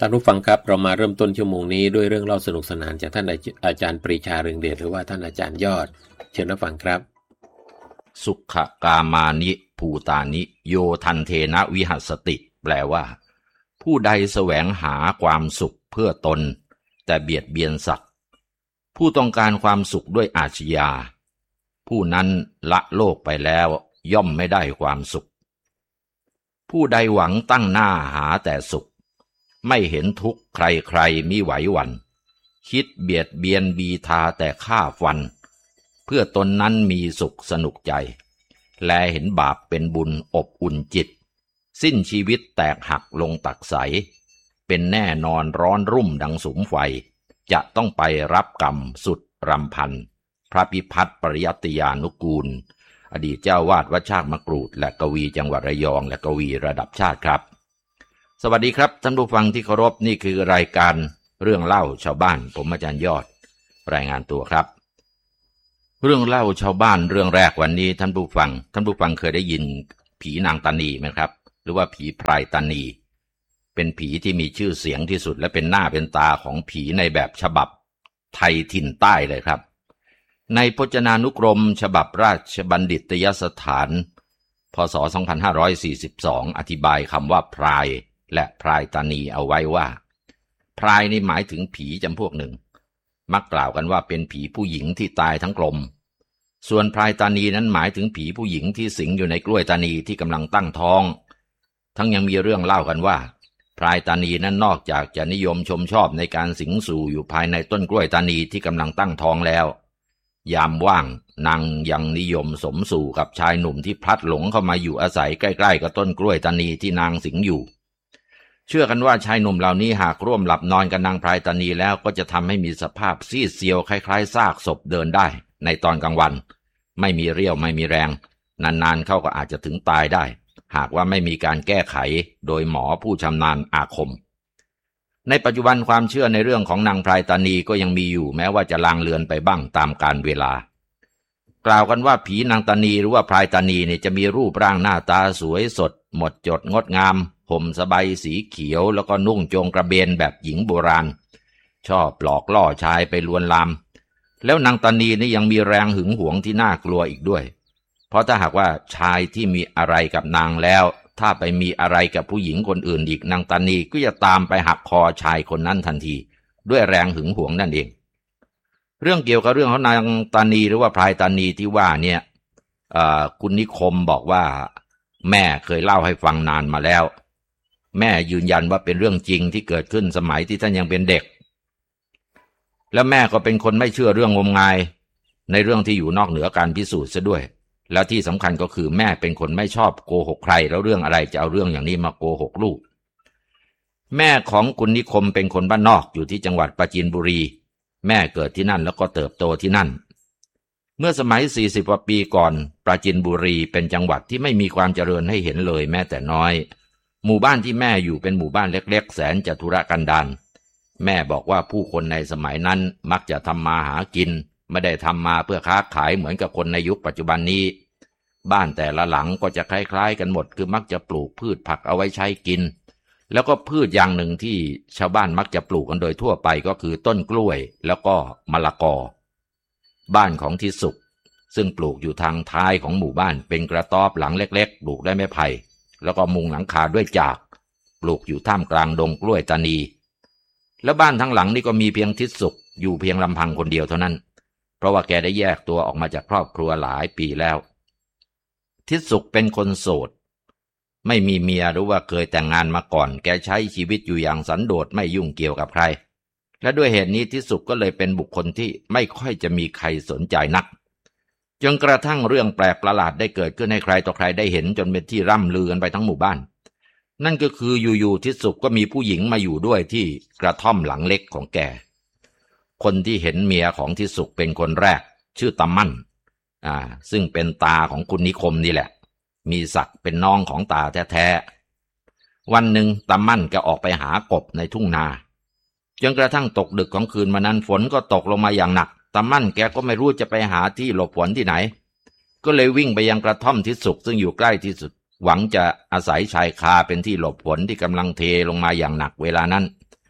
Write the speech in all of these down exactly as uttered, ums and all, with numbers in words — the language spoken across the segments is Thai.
ท่านผู้ฟังครับเรามาเริ่มต้นชั่วโมงนี้ด้วยเรื่องเล่าสนุกสนานจากท่านอาจารย์ปรีชาเรืองเดชหรือว่าท่านอาจารย์ยอดเชิญรับฟังครับสุขกามานิภูตานิโยทันเทนะวิหัสติแปลว่าผู้ใดแสวงหาความสุขเพื่อตนแต่เบียดเบียนสัตว์ผู้ต้องการความสุขด้วยอาชญาผู้นั้นละโลกไปแล้วย่อมไม่ได้ความสุขผู้ใดหวังตั้งหน้าหาแต่สุขไม่เห็นทุกข์ใครๆมิไหวหวั่นคิดเบียดเบียนบีทาแต่ฆ่าฟันเพื่อตนนั้นมีสุขสนุกใจแลเห็นบาปเป็นบุญอบอุ่นจิตสิ้นชีวิตแตกหักลงตักใสเป็นแน่นอนร้อนรุ่มดังสุมไฟจะต้องไปรับกรรมสุดรำพันพระพิพัฒน์ปริยัติยานุกูลอดีตเจ้าวาดวัดชากมะกรูดและกวีจังหวัดระยองและกวีระดับชาติครับสวัสดีครับท่านผู้ฟังที่เคารพนี่คือรายการเรื่องเล่าชาวบ้านผมอาจารย์ยอดรายงานตัวครับเรื่องเล่าชาวบ้านเรื่องแรกวันนี้ท่านผู้ฟังท่านผู้ฟังเคยได้ยินผีนางตานีไหมครับหรือว่าผีพรายตานีเป็นผีที่มีชื่อเสียงที่สุดและเป็นหน้าเป็นตาของผีในแบบฉบับไทยถิ่นใต้เลยครับในพจนานุกรมฉบับราชบัณฑิตยสถานพ.ศ. สองพันห้าร้อยสี่สิบสองอธิบายคำว่าพรายและพรายตานีเอาไว้ว่าพรายนี่หมายถึงผีจำพวกหนึ่งมักกล่าวกันว่าเป็นผีผู้หญิงที่ตายทั้งกลมส่วนพรายตานีนั้นหมายถึงผีผู้หญิงที่สิงอยู่ในกล้วยตานีที่กำลังตั้งท้องทั้งยังมีเรื่องเล่ากันว่าพรายตานีนั้นนอกจากจะนิยมชมชอบในการสิงสู่อยู่ภายในต้นกล้วยตานีที่กำลังตั้งท้องแล้วยามว่างนางยังนิยมสมสู่กับชายหนุ่มที่พลัดหลงเข้ามาอยู่อาศัยใกล้ๆกับต้นกล้วยตานีที่นางสิงอยู่เชื่อกันว่าชายหนุ่มเหล่านี้หากร่วมหลับนอนกับนางพรายตานีแล้วก็จะทำให้มีสภาพซีดเซียวคล้ายๆซากศพเดินได้ในตอนกลางวันไม่มีเรี่ยวไม่มีแรงนานๆเข้าก็อาจจะถึงตายได้หากว่าไม่มีการแก้ไขโดยหมอผู้ชำนาญอาคมในปัจจุบันความเชื่อในเรื่องของนางพรายตานีก็ยังมีอยู่แม้ว่าจะลางเลือนไปบ้างตามกาลเวลากล่าวกันว่าผีนางตานีหรือว่าพรายตานีเนี่ยจะมีรูปร่างหน้าตาสวยสดหมดจดงดงามห่มสบายสีเขียวแล้วก็นุ่งโจงกระเบนแบบหญิงโบราณชอบหลอกล่อชายไปลวนลามแล้วนางตานีนี่ยังมีแรงหึงหวงที่น่ากลัวอีกด้วยเพราะถ้าหากว่าชายที่มีอะไรกับนางแล้วถ้าไปมีอะไรกับผู้หญิงคนอื่นอีกนางตานีก็จะตามไปหักคอชายคนนั้นทันทีด้วยแรงหึงหวงนั่นเองเรื่องเกี่ยวกับเรื่องของนางตานีหรือว่าพรายตานีที่ว่าเนี่ยคุณนิคมบอกว่าแม่เคยเล่าให้ฟังนานมาแล้วแม่ยืนยันว่าเป็นเรื่องจริงที่เกิดขึ้นสมัยที่ท่านยังเป็นเด็กและแม่ก็เป็นคนไม่เชื่อเรื่องงมงายในเรื่องที่อยู่นอกเหนือการพิสูจน์ซะด้วยแล้วที่สำคัญก็คือแม่เป็นคนไม่ชอบโกหกใครแล้วเรื่องอะไรจะเอาเรื่องอย่างนี้มาโกหกลูกแม่ของคุณนิคมเป็นคนบ้านนอกอยู่ที่จังหวัดปราจีนบุรีแม่เกิดที่นั่นแล้วก็เติบโตที่นั่นเมื่อสมัยสี่สิบกว่าปีก่อนปราจีนบุรีเป็นจังหวัดที่ไม่มีความเจริญให้เห็นเลยแม้แต่น้อยหมู่บ้านที่แม่อยู่เป็นหมู่บ้านเล็กๆแสนจะทุรกันดารแม่บอกว่าผู้คนในสมัยนั้นมักจะทำมาหากินไม่ได้ทำมาเพื่อค้าขายเหมือนกับคนในยุคปัจจุบันนี้บ้านแต่ละหลังก็จะคล้ายๆกันหมดคือมักจะปลูกพืชผักเอาไว้ใช้กินแล้วก็พืชอย่างหนึ่งที่ชาวบ้านมักจะปลูกกันโดยทั่วไปก็คือต้นกล้วยแล้วก็มะละกอบ้านของทิศสุขซึ่งปลูกอยู่ทางท้ายของหมู่บ้านเป็นกระต๊อบหลังเล็กๆปลูกได้ไม้ไผ่แล้วก็มุงหลังคาด้วยจากปลูกอยู่ท่ามกลางดงกล้วยตานีแล้วบ้านทั้งหลังนี่ก็มีเพียงทิศสุขอยู่เพียงลำพังคนเดียวเท่านั้นเพราะว่าแกได้แยกตัวออกมาจากครอบครัวหลายปีแล้วทิศสุขเป็นคนโสดไม่มีเมียหรือว่าเคยแต่งงานมาก่อนแกใช้ชีวิตอยู่อย่างสันโดษไม่ยุ่งเกี่ยวกับใครและด้วยเหตุนี้ทิศสุขก็เลยเป็นบุคคลที่ไม่ค่อยจะมีใครสนใจนักจนกระทั่งเรื่องแปลกประหลาดได้เกิดขึ้นให้ใครต่อใครได้เห็นจนเป็นที่ร่ำลือกันไปทั้งหมู่บ้านนั่นก็คืออยู่ๆทิศสุขก็มีผู้หญิงมาอยู่ด้วยที่กระท่อมหลังเล็กของแกคนที่เห็นเมียของทิศสุขเป็นคนแรกชื่อตามั่นอ่าซึ่งเป็นตาของคุณนิคมนี่แหละมีศักดิ์เป็นน้องของตาแท้ๆวันหนึ่งตามั่นก็ออกไปหากบในทุ่งนาจนกระทั่งตกดึกของคืนวันนั้นฝนก็ตกลงมาอย่างหนักตามั่นแกก็ไม่รู้จะไปหาที่หลบฝนที่ไหนก็เลยวิ่งไปยังกระท่อมทิศสุขซึ่งอยู่ใกล้ที่สุดหวังจะอาศัยชายคาเป็นที่หลบฝนที่กำลังเทลงมาอย่างหนักเวลานั้น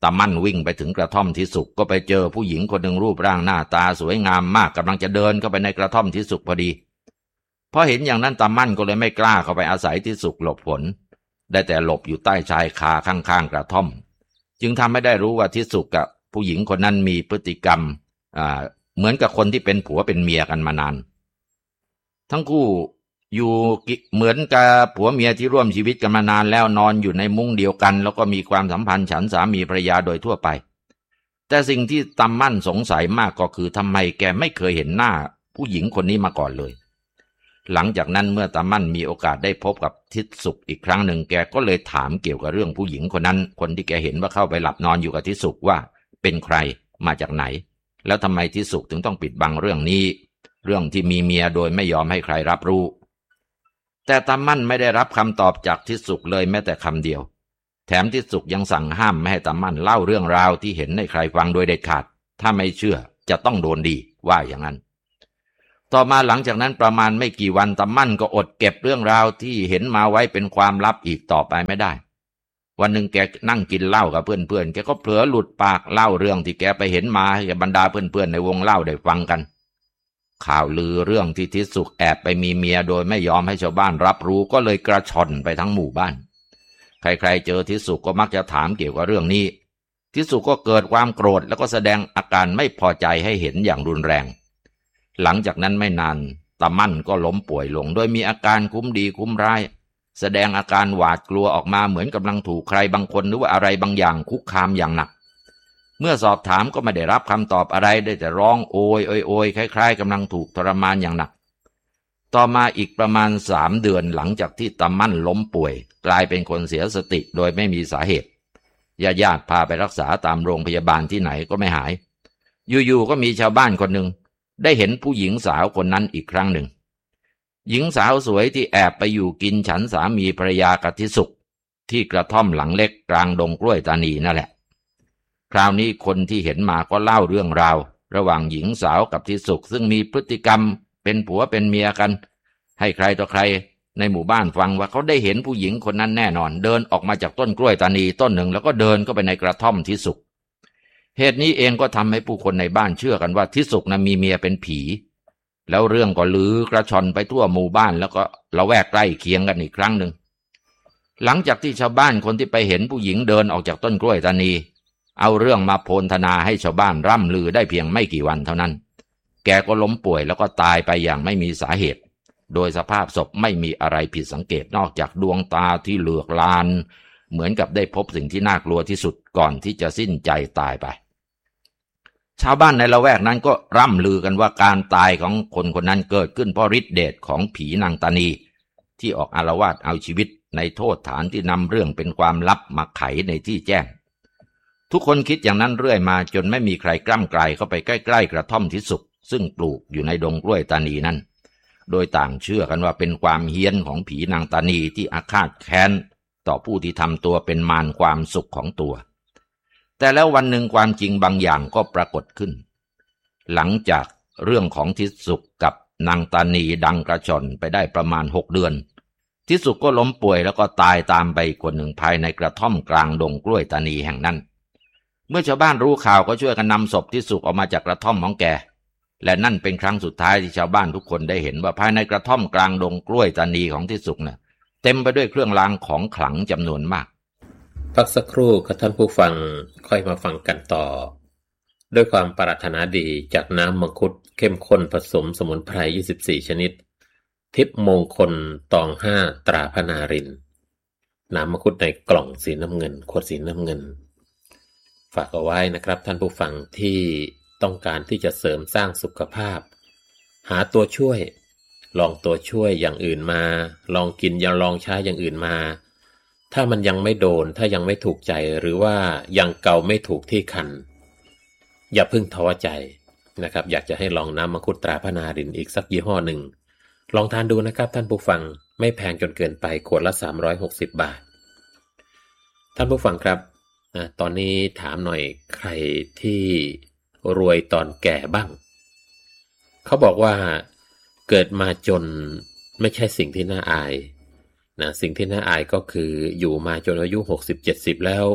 ตามั่นวิ่งไปถึงกระท่อมทิสุกก็ไปเจอผู้หญิงคนหนึ่งรูปร่างหน้าตาสวยงามมากกำลังจะเดินเข้าไปในกระท่อมทิสุกพอดีพอเห็นอย่างนั้นตามั่นก็เลยไม่กล้าเข้าไปอาศัยทิสุกหลบฝนได้แต่หลบอยู่ใต้ชายคาข้างๆกระท่อมจึงทำให้ได้รู้ว่าทิสุกกับผู้หญิงคนนั้นมีพฤติกรรมอ่าเหมือนกับคนที่เป็นผัวเป็นเมียกันมานานทั้งคู่อยู่เหมือนกับผัวเมียที่ร่วมชีวิตกันมานานแล้วนอนอยู่ในมุ้งเดียวกันแล้วก็มีความสัมพันธ์ฉันสามีภรรยาโดยทั่วไปแต่สิ่งที่ตามั่นสงสัยมากก็คือทำไมแกไม่เคยเห็นหน้าผู้หญิงคนนี้มาก่อนเลยหลังจากนั้นเมื่อตามั่นมีโอกาสได้พบกับทิศสุขอีกครั้งหนึ่งแกก็เลยถามเกี่ยวกับเรื่องผู้หญิงคนนั้นคนที่แกเห็นว่าเข้าไปหลับนอนอยู่กับทิศสุขว่าเป็นใครมาจากไหนแล้วทำไมทิศสุขถึงต้องปิดบังเรื่องนี้เรื่องที่มีเมียโดยไม่ยอมให้ใครรับรู้แต่ตามั่นไม่ได้รับคำตอบจากทิศสุขเลยแม้แต่คำเดียวแถมทิศสุขยังสั่งห้ามไม่ให้ตามั่นเล่าเรื่องราวที่เห็นให้ใครฟังโดยเด็ดขาดถ้าไม่เชื่อจะต้องโดนดีว่าอย่างนั้นต่อมาหลังจากนั้นประมาณไม่กี่วันตามั่นก็อดเก็บเรื่องราวที่เห็นมาไว้เป็นความลับอีกต่อไปไม่ได้วันหนึ่งแกนั่งกินเหล้ากับเพื่อนๆแกก็เผลอหลุดปากเล่าเรื่องที่แกไปเห็นมาให้บรรดาเพื่อนๆในวงเล่าได้ฟังกันข่าวลือเรื่องที่ทิศสุขแอบไปมีเมียโดยไม่ยอมให้ชาวบ้านรับรู้ก็เลยกระชอนไปทั้งหมู่บ้านใครๆเจอทิศสุขก็มักจะถามเกี่ยวกับเรื่องนี้ทิศสุขก็เกิดความโกรธแล้วก็แสดงอาการไม่พอใจให้เห็นอย่างรุนแรงหลังจากนั้นไม่นานตามั่นก็ล้มป่วยลงโดยมีอาการคุ้มดีคุ้มร้ายแสดงอาการหวาดกลัวออกมาเหมือนกำลังถูกใครบางคนหรือว่าอะไรบางอย่างคุกคามอย่างหนักเมื่อสอบถามก็ไม่ได้รับคำตอบอะไรได้แต่ร้องโอยโอยโอยคล้ายๆกำลังถูกทรมานอย่างหนักต่อมาอีกประมาณสามเดือนหลังจากที่ตามั่นล้มป่วยกลายเป็นคนเสียสติโดยไม่มีสาเหตุญาติๆพาไปรักษาตามโรงพยาบาลที่ไหนก็ไม่หายอยู่ๆก็มีชาวบ้านคนหนึ่งได้เห็นผู้หญิงสาวคนนั้นอีกครั้งหนึ่งหญิงสาวสวยที่แอบไปอยู่กินฉันสามีภรรยากับทิศสุขที่กระท่อมหลังเล็กกลางดงกล้วยตานีนั่นแหละคราวนี้คนที่เห็นมาก็เล่าเรื่องราวระหว่างหญิงสาวกับทิศสุขซึ่งมีพฤติกรรมเป็นผัวเป็นเมียกันให้ใครต่อใครในหมู่บ้านฟังว่าเขาได้เห็นผู้หญิงคนนั้นแน่นอนเดินออกมาจากต้นกล้วยตานีต้นหนึ่งแล้วก็เดินเข้าไปในกระท่อมทิศสุขเหตุนี้เองก็ทำให้ผู้คนในบ้านเชื่อกันว่าทิศสุขนั้นมีเมียเป็นผีแล้วเรื่องก็ลือกระชอนไปทั่วหมู่บ้านแล้วก็ละแวกใกล้เคียงกันอีกครั้งหนึ่งหลังจากที่ชาวบ้านคนที่ไปเห็นผู้หญิงเดินออกจากต้นกล้วยตานีเอาเรื่องมาโพลธนาให้ชาวบ้านร่ำลือได้เพียงไม่กี่วันเท่านั้นแกก็ล้มป่วยแล้วก็ตายไปอย่างไม่มีสาเหตุโดยสภาพศพไม่มีอะไรผิดสังเกตนอกจากดวงตาที่เหลือกลานเหมือนกับได้พบสิ่งที่น่ากลัวที่สุดก่อนที่จะสิ้นใจตายไปชาวบ้านในละแวกนั้นก็ร่ำลือกันว่าการตายของคนคนนั้นเกิดขึ้นเพราะฤทธิ์เดชของผีนางตานีที่ออกอาละวาดเอาชีวิตในโทษฐานที่นำเรื่องเป็นความลับมาไขในที่แจ้งทุกคนคิดอย่างนั้นเรื่อยมาจนไม่มีใครกล้ำไกลเข้าไปใกล้ๆกระท่อมทิศสุขซึ่งปลูกอยู่ในดงกล้วยตานีนั้นโดยต่างเชื่อกันว่าเป็นความเฮี้ยนของผีนางตานีที่อาฆาตแค้นต่อผู้ที่ทำตัวเป็นมารความสุขของตัวแต่แล้ววันหนึ่งความจริงบางอย่างก็ปรากฏขึ้นหลังจากเรื่องของทิศสุขกับนางตานีดังกระชอนไปได้ประมาณหกเดือนทิศสุขก็ล้มป่วยแล้วก็ตายตามไปคนหนึ่งภายในกระท่อมกลางดงกล้วยตานีแห่งนั้นเมื่อชาวบ้านรู้ข่าวก็ช่วยกันนำศพทิศสุขออกมาจากกระท่อมของแกและนั่นเป็นครั้งสุดท้ายที่ชาวบ้านทุกคนได้เห็นว่าภายในกระท่อมกลางดงกล้วยตานีของทิศสุขน่ะเต็มไปด้วยเครื่องรางของขลังจำนวนมากพักสักครู่ครับท่านผู้ฟังค่อยมาฟังกันต่อด้วยความปรารถนาดีจากน้ำมังคุดเข้มข้นผสมสมุนไพรยี่สิบสี่ชนิดทิพย์มงคลตองห้าตราพนารินน้ำมังคุดในกล่องสีน้ำเงินขวดสีน้ำเงินฝากเอาไว้นะครับท่านผู้ฟังที่ต้องการที่จะเสริมสร้างสุขภาพหาตัวช่วยลองตัวช่วยอย่างอื่นมาลองกินอย่าลองใช้อย่างอื่นมาถ้ามันยังไม่โดนถ้ายังไม่ถูกใจหรือว่ายังเกาไม่ถูกที่คันอย่าเพิ่งท้อใจนะครับอยากจะให้ลองน้ำมังคุดตราพนารินอีกสักยี่ห้อหนึ่งลองทานดูนะครับท่านผู้ฟังไม่แพงจนเกินไปขวดละสามร้อยหกสิบบาทท่านผู้ฟังครับนะตอนนี้ถามหน่อยใครที่รวยตอนแก่บ้างเขาบอกว่าเกิดมาจนไม่ใช่สิ่งที่น่าอายนะสิ่งที่น่าอายก็คืออยู่มาจนอายุหกสิบ เจ็ดสิบแล้ว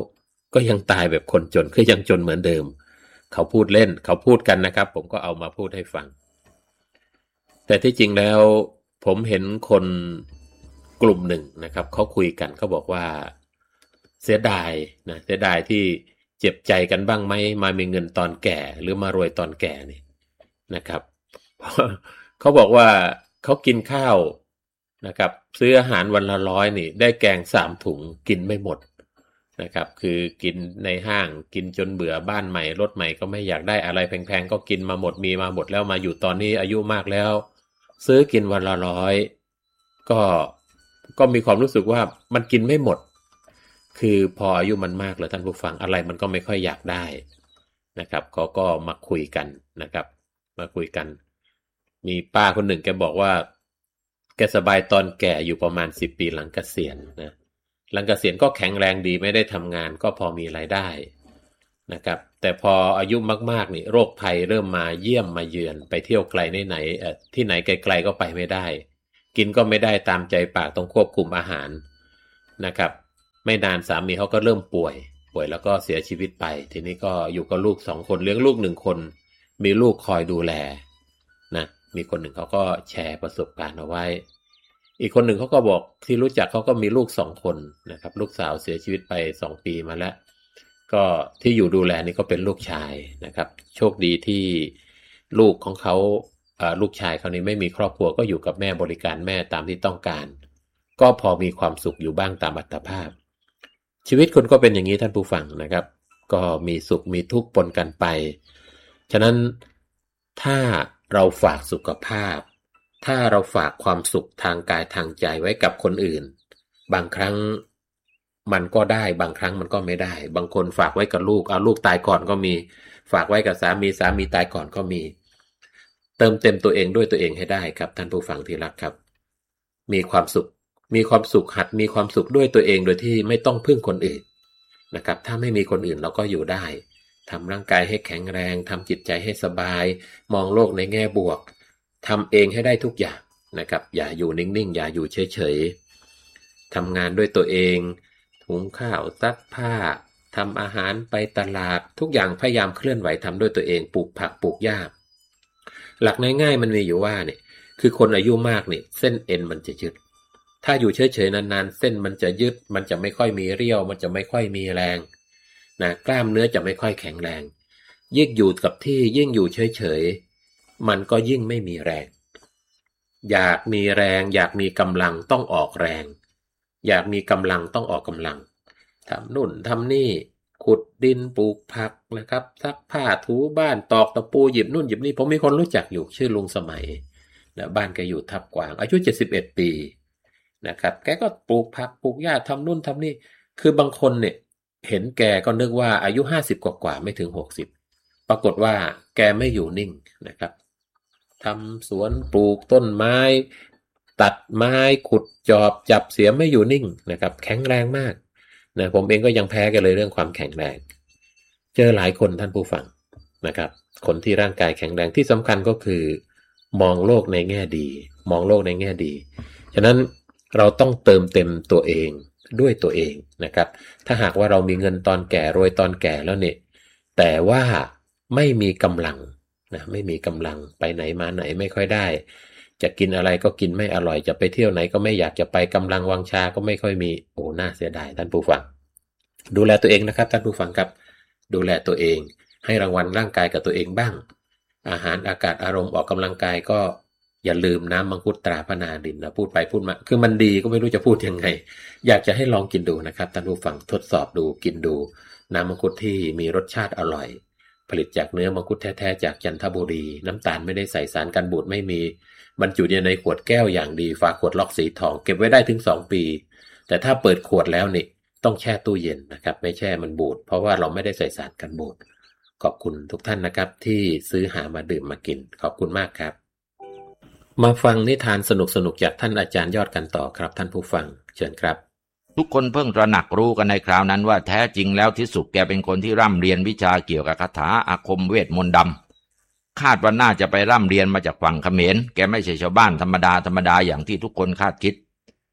ก็ยังตายแบบคนจนคือยังจนเหมือนเดิมเขาพูดเล่นเขาพูดกันนะครับผมก็เอามาพูดให้ฟังแต่ที่จริงแล้วผมเห็นคนกลุ่มหนึ่งนะครับเขาคุยกันเขาบอกว่าเสียดายนะเสียดายที่เจ็บใจกันบ้างไหมมามีเงินตอนแก่หรือมารวยตอนแก่นี่นะครับ เขาบอกว่าเขากินข้าวนะครับซื้ออาหารวันละร้อยนี่ได้แกงสามถุงกินไม่หมดนะครับคือกินในห้างกินจนเบื่อบ้านใหม่รถใหม่ก็ไม่อยากได้อะไรแพงๆก็กินมาหมดมีมาหมดแล้วมาอยู่ตอนนี้อายุมากแล้วซื้อกินวันละร้อยก็ก็มีความรู้สึกว่ามันกินไม่หมดคือพออายุมันมากแล้วท่านผู้ฟังอะไรมันก็ไม่ค่อยอยากได้นะครับเขาก็มาคุยกันนะครับมาคุยกันมีป้าคนหนึ่งแกบอกว่าแกสบายตอนแก่อยู่ประมาณสิบปีหลังเกษียณนะหลังเกษียณก็แข็งแรงดีไม่ได้ทำงานก็พอมีรายได้นะครับแต่พออายุมากๆนี่โรคภัยเริ่มมาเยี่ยมมาเยือนไปเที่ยวไกลไหนๆเอ่อที่ไหนไกลๆก็ไปไม่ได้กินก็ไม่ได้ตามใจปากต้องควบคุมอาหารนะครับไม่นานสามีเขาก็เริ่มป่วยป่วยแล้วก็เสียชีวิตไปทีนี้ก็อยู่กับลูกสองคนเลี้ยงลูกหนึ่งคนมีลูกคอยดูแลนะมีคนหนึ่งเขาก็แชร์ประสบการณ์เอาไว้อีกคนหนึ่งเขาก็บอกที่รู้จักเขาก็มีลูกสองคนนะครับลูกสาวเสียชีวิตไปสองปีมาแล้วก็ที่อยู่ดูแลนี่ก็เป็นลูกชายนะครับโชคดีที่ลูกของเขาอ่าลูกชายเขานี้ไม่มีครอบครัวก็อยู่กับแม่บริการแม่ตามที่ต้องการก็พอมีความสุขอยู่บ้างตามอัตภาพชีวิตคนก็เป็นอย่างนี้ท่านผู้ฟังนะครับก็มีสุขมีทุกข์ปนกันไปฉะนั้นถ้าเราฝากสุขภาพถ้าเราฝากความสุขทางกายทางใจไว้กับคนอื่นบางครั้งมันก็ได้บางครั้งมันก็ไม่ได้บางคนฝากไว้กับลูกเอาลูกตายก่อนก็มีฝากไว้กับสามีสามีตายก่อนก็มีเติมเต็มตัวเองด้วยตัวเองให้ได้ครับท่านผู้ฟังที่รักครับมีความสุขมีความสุขหัดมีความสุขด้วยตัวเองโดยที่ไม่ต้องพึ่งคนอื่นนะครับถ้าไม่มีคนอื่นเราก็อยู่ได้ทำร่างกายให้แข็งแรงทำจิตใจให้สบายมองโลกในแง่บวกทำเองให้ได้ทุกอย่างนะครับอย่าอยู่นิ่งๆอย่าอยู่เฉยๆทำงานด้วยตัวเองหุงข้าวซักผ้าทำอาหารไปตลาดทุกอย่างพยายามเคลื่อนไหวทำด้วยตัวเองปลูกผักปลูกหญ้าหลักง่ายๆมันมีอยู่ว่าเนี่ยคือคนอายุมากเนี่ยเส้นเอ็นมันจะยืดถ้าอยู่เฉยๆนานๆเส้นมันจะยืดมันจะไม่ค่อยมีเรี่ยวมันจะไม่ค่อยมีแรงนะกล้ามเนื้อจะไม่ค่อยแข็งแรงยิ่งอยู่กับที่ยิ่งอยู่เฉยๆมันก็ยิ่งไม่มีแรงอยากมีแรงอยากมีกำลังต้องออกแรงอยากมีกำลังต้องออกกำลังทำนู่นทำนี่ขุดดินปลูกผักนะครับซักผ้าถูบ้านตอกตะปูหยิบนู่นหยิบนี่ผมมีคนรู้จักอยู่ชื่อลุงสมัยนะบ้านแกอยู่ทับกวางอายุเจ็ดสิบเอ็ดปีนะครับแกก็ปลูกผักปลูกหญ้าทำนู่นทำนี่คือบางคนเนี่ยเห็นแกก็นึกว่าอายุห้าสิบกว่าๆไม่ถึงหกสิบปรากฏว่าแกไม่อยู่นิ่งนะครับทำสวนปลูกต้นไม้ตัดไม้ขุดจอบจับเสียไม่อยู่นิ่งนะครับแข็งแรงมากนะผมเองก็ยังแพ้กันเลยเรื่องความแข็งแรงเจอหลายคนท่านผู้ฟังนะครับคนที่ร่างกายแข็งแรงที่สำคัญก็คือมองโลกในแง่ดีมองโลกในแง่ดีฉะนั้นเราต้องเติมเต็มตัวเองด้วยตัวเองนะครับถ้าหากว่าเรามีเงินตอนแก่รวยตอนแก่แล้วเนี่ยแต่ว่าไม่มีกำลังนะไม่มีกำลังไปไหนมาไหนไม่ค่อยได้จะกินอะไรก็กินไม่อร่อยจะไปเที่ยวไหนก็ไม่อยากจะไปกำลังวังชาก็ไม่ค่อยมีโอ้น่าเสียดายท่านผู้ฟังดูแลตัวเองนะครับท่านผู้ฟังครับดูแลตัวเองให้รางวัลร่างกายกับตัวเองบ้างอาหารอากาศอารมณ์ออกกำลังกายก็อย่าลืมน้ำมังคุดตราพนาดินนะพูดไปพูดมาคือมันดีก็ไม่รู้จะพูดยังไงอยากจะให้ลองกินดูนะครับท่านผู้ฟังทดสอบดูกินดูน้ำมังคุดที่มีรสชาติอร่อยผลิตจากเนื้อมังคุดแท้ๆจากจันทบุรีน้ำตาลไม่ได้ใส่สารกันบูดไม่มีบรรจุอยู่ในขวดแก้วอย่างดีฝาขวดล็อกสีทองเก็บไว้ได้ถึงสองปีแต่ถ้าเปิดขวดแล้วนี่ต้องแช่ตู้เย็นนะครับไม่แช่มันบูดเพราะว่าเราไม่ได้ใส่สารกันบูดขอบคุณทุกท่านนะครับที่ซื้อหามาดื่มมากินขอบคุณมากครับมาฟังนิทานสนุกๆจากท่านอาจารย์ยอดกันต่อครับท่านผู้ฟังเชิญครับทุกคนเพิ่งตระหนักรู้กันในคราวนั้นว่าแท้จริงแล้วทิสุกแกเป็นคนที่ร่ำเรียนวิชาเกี่ยวกับคาถาอาคมเวทมนต์ดำคาดว่าน่าจะไปร่ำเรียนมาจากฝั่งเขมรแกไม่ใช่ชาวบ้านธรรมดาธรรมดาอย่างที่ทุกคนคาดคิด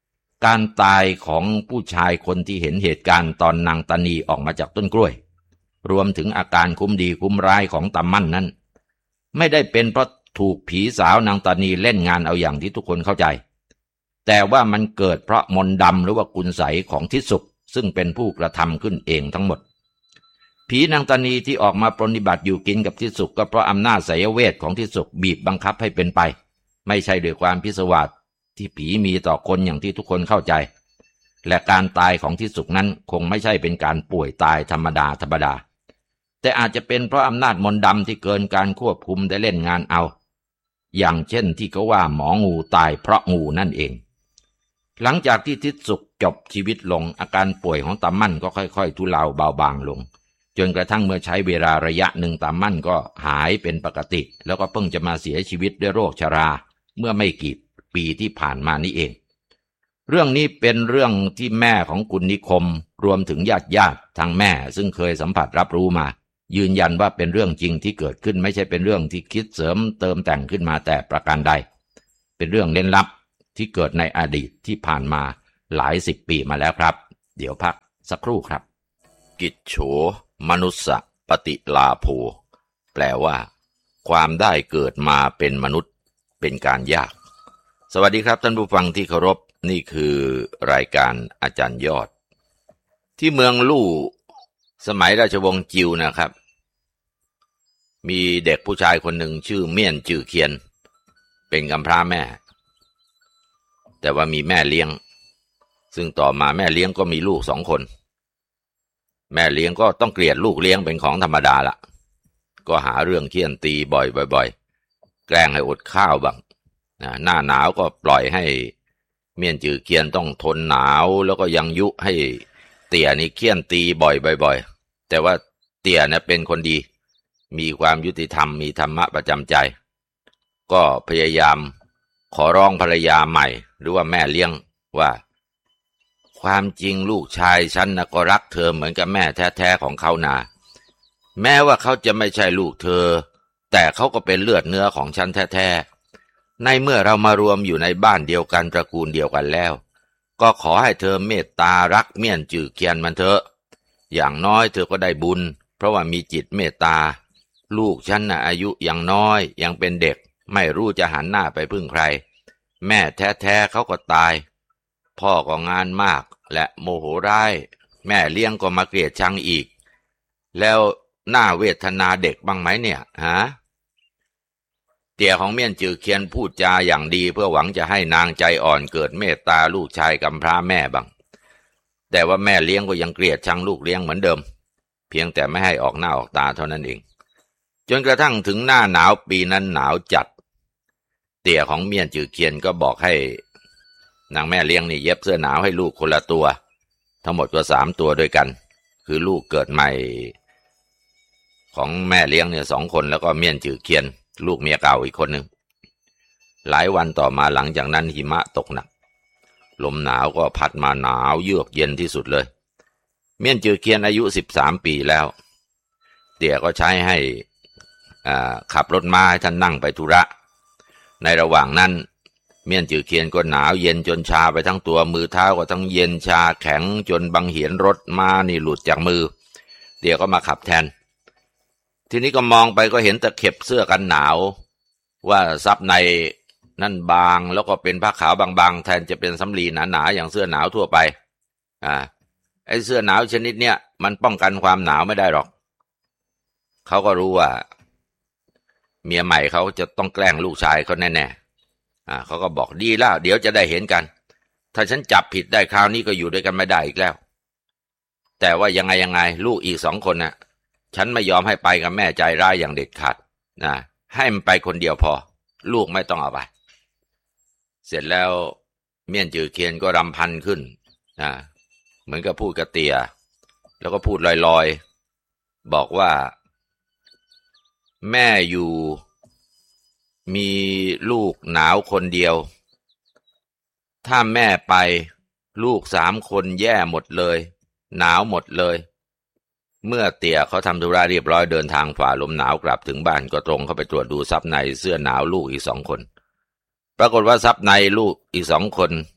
การตายของผู้ชายคนที่เห็นเหตุการณ์ตอนนางตานีออกมาจากต้นกล้วยรวมถึงอาการคุ้มดีคุ้มร้ายของตามั่นนั้นไม่ได้เป็นเพราะถูกผีสาวนางตานีเล่นงานเอาอย่างที่ทุกคนเข้าใจแต่ว่ามันเกิดเพราะมนต์ดำหรือว่ากุณไสยของทิศสุขซึ่งเป็นผู้กระทำขึ้นเองทั้งหมดผีนางตานีที่ออกมาปรนนิบัติอยู่กินกับทิศสุขก็เพราะอำนาจไสยเวทของทิศสุขบีบบังคับให้เป็นไปไม่ใช่ด้วยความพิศวาสที่ผีมีต่อคนอย่างที่ทุกคนเข้าใจและการตายของทิศสุขนั้นคงไม่ใช่เป็นการป่วยตายธรรมดาธรรมดาแต่อาจจะเป็นเพราะอำนาจมนต์ดำที่เกินการควบคุมได้เล่นงานเอาอย่างเช่นที่เขาว่าหมองูตายเพราะงูนั่นเองหลังจากที่ทิศสุขจบชีวิตลงอาการป่วยของตามั่นก็ค่อยๆทุเลาเบาบางลงจนกระทั่งเมื่อใช้เวลาระยะหนึ่งตามั่นก็หายเป็นปกติแล้วก็เพิ่งจะมาเสียชีวิตด้วยโรคชราเมื่อไม่กี่ปีที่ผ่านมานี้เองเรื่องนี้เป็นเรื่องที่แม่ของคุณนิคมรวมถึงญาติญาติทางแม่ซึ่งเคยสัมผัสรับรู้มายืนยันว่าเป็นเรื่องจริงที่เกิดขึ้นไม่ใช่เป็นเรื่องที่คิดเสริมเติมแต่งขึ้นมาแต่ประการใดเป็นเรื่องเล่นลับที่เกิดในอดีตที่ผ่านมาหลายสิบปีมาแล้วครับเดี๋ยวพักสักครู่ครับกิจโฉมนุสสะปฏิลาโภแปลว่าความได้เกิดมาเป็นมนุษย์เป็นการยากสวัสดีครับท่านผู้ฟังที่เคารพนี่คือรายการอาจารย์ยอดที่เมืองลู่สมัยราชวงศ์จิวนะครับมีเด็กผู้ชายคนหนึ่งชื่อเมี่ยนจื่อเคียนเป็นกำพร้าแม่แต่ว่ามีแม่เลี้ยงซึ่งต่อมาแม่เลี้ยงก็มีลูกสองคนแม่เลี้ยงก็ต้องเกลียดลูกเลี้ยงเป็นของธรรมดาละก็หาเรื่องเคี่ยนตีบ่อยๆแกล้งให้อดข้าวบ้างหน้าหนาวก็ปล่อยให้เมี่ยนจื่อเคียนต้องทนหนาวแล้วก็ยังยุให้เตี่ยนี่เคี่ยนตีบ่อยๆแต่ว่าเตี่ยเนี่ยเป็นคนดีมีความยุติธรรมมีธรรมะประจำใจก็พยายามขอร้องภรรยาใหม่หรือว่าแม่เลี้ยงว่าความจริงลูกชายฉันนะก็รักเธอเหมือนกับแม่แท้ๆของเขานาแม้ว่าเขาจะไม่ใช่ลูกเธอแต่เขาก็เป็นเลือดเนื้อของฉันแท้ๆในเมื่อเรามารวมอยู่ในบ้านเดียวกันตระกูลเดียวกันแล้วก็ขอให้เธอเมตตารักเมี่ยนจื่อเคียนมันเถอะอย่างน้อยเธอก็ได้บุญเพราะว่ามีจิตเมตตาลูกฉันน่ะอายุยังน้อยยังเป็นเด็กไม่รู้จะหันหน้าไปพึ่งใครแม่แท้ๆเขาก็ตายพ่อก็งานมากและโมโหร้ายแม่เลี้ยงก็มาเกลียดชังอีกแล้วน่าเวทนาเด็กบ้างไหมเนี่ยฮะเตี่ยของเมี่ยนจื่อเคียนพูดจาอย่างดีเพื่อหวังจะให้นางใจอ่อนเกิดเมตตาลูกชายกำพร้าแม่บ้างแต่ว่าแม่เลี้ยงก็ยังเกลียดชังลูกเลี้ยงเหมือนเดิมเพียงแต่ไม่ให้ออกหน้าออกตาเท่านั้นเองจนกระทั่งถึงหน้าหนาวปีนั้นหนาวจัดเตี่ยของเมี่ยนจื่อเคียนก็บอกให้นางแม่เลี้ยงนี่เย็บเสื้อหนาวให้ลูกคนละตัวทั้งหมดก็สามตัวด้วยกันคือลูกเกิดใหม่ของแม่เลี้ยงเนี่ยสองคนแล้วก็เมี่ยนจื่อเคียนลูกเมียเก่าอีกคนหนึ่งหลายวันต่อมาหลังจากนั้นหิมะตกหนักลมหนาวก็พัดมาหนาวเยือกเย็นที่สุดเลยเมี่ยนจื่อเคียนอายุสิบสามปีแล้วเตี่ยก็ใช้ให้ขับรถม้าให้ท่านนั่งไปธุระในระหว่างนั้นเมี่ยนจื่อเคียนก็หนาวเย็นจนชาไปทั้งตัวมือเท้าก็ทั้งเย็นชาแข็งจนบังเหียนรถม้านี่หลุดจากมือเตี่ยก็มาขับแทนทีนี้ก็มองไปก็เห็นตะเข็บเสื้อกันหนาวว่าซับในนั่นบางแล้วก็เป็นผ้าขาวบางๆแทนจะเป็นสำลีหนาๆอย่างเสื้อหนาวทั่วไปอ่าไอ้เสื้อหนาวชนิดเนี้ยมันป้องกันความหนาวไม่ได้หรอกเขาก็รู้ว่าเมียใหม่เขาจะต้องแกล้งลูกชายเขาแน่ๆอ่าเขาก็บอกดีแล้วเดี๋ยวจะได้เห็นกันถ้าฉันจับผิดได้คราวนี้ก็อยู่ด้วยกันไม่ได้อีกแล้วแต่ว่ายังไงยังไงลูกอีกสองคนน่ะฉันไม่ยอมให้ไปกับแม่ใจร้ายอย่างเด็ดขาดนะให้มันไปคนเดียวพอลูกไม่ต้องเอาไปเสร็จแล้วเมี่ยนจื่อเคียนก็รำพันขึ้นนะเหมือนกับพูดกับเตี่ยแล้วก็พูดลอยๆบอกว่าแม่อยู่มีลูกหนาวคนเดียวถ้าแม่ไปลูกสามคนแย่หมดเลยหนาวหมดเลยเมื่อเตี่ยเขาทำธุระเรียบร้อยเดินทางฝ่าลมหนาวกลับถึงบ้านก็ตรงเข้าไปตรวจดูซับในเสื้อหนาวลูกอีกสองคนปรากฏว่าซับในลูกอีกสองคน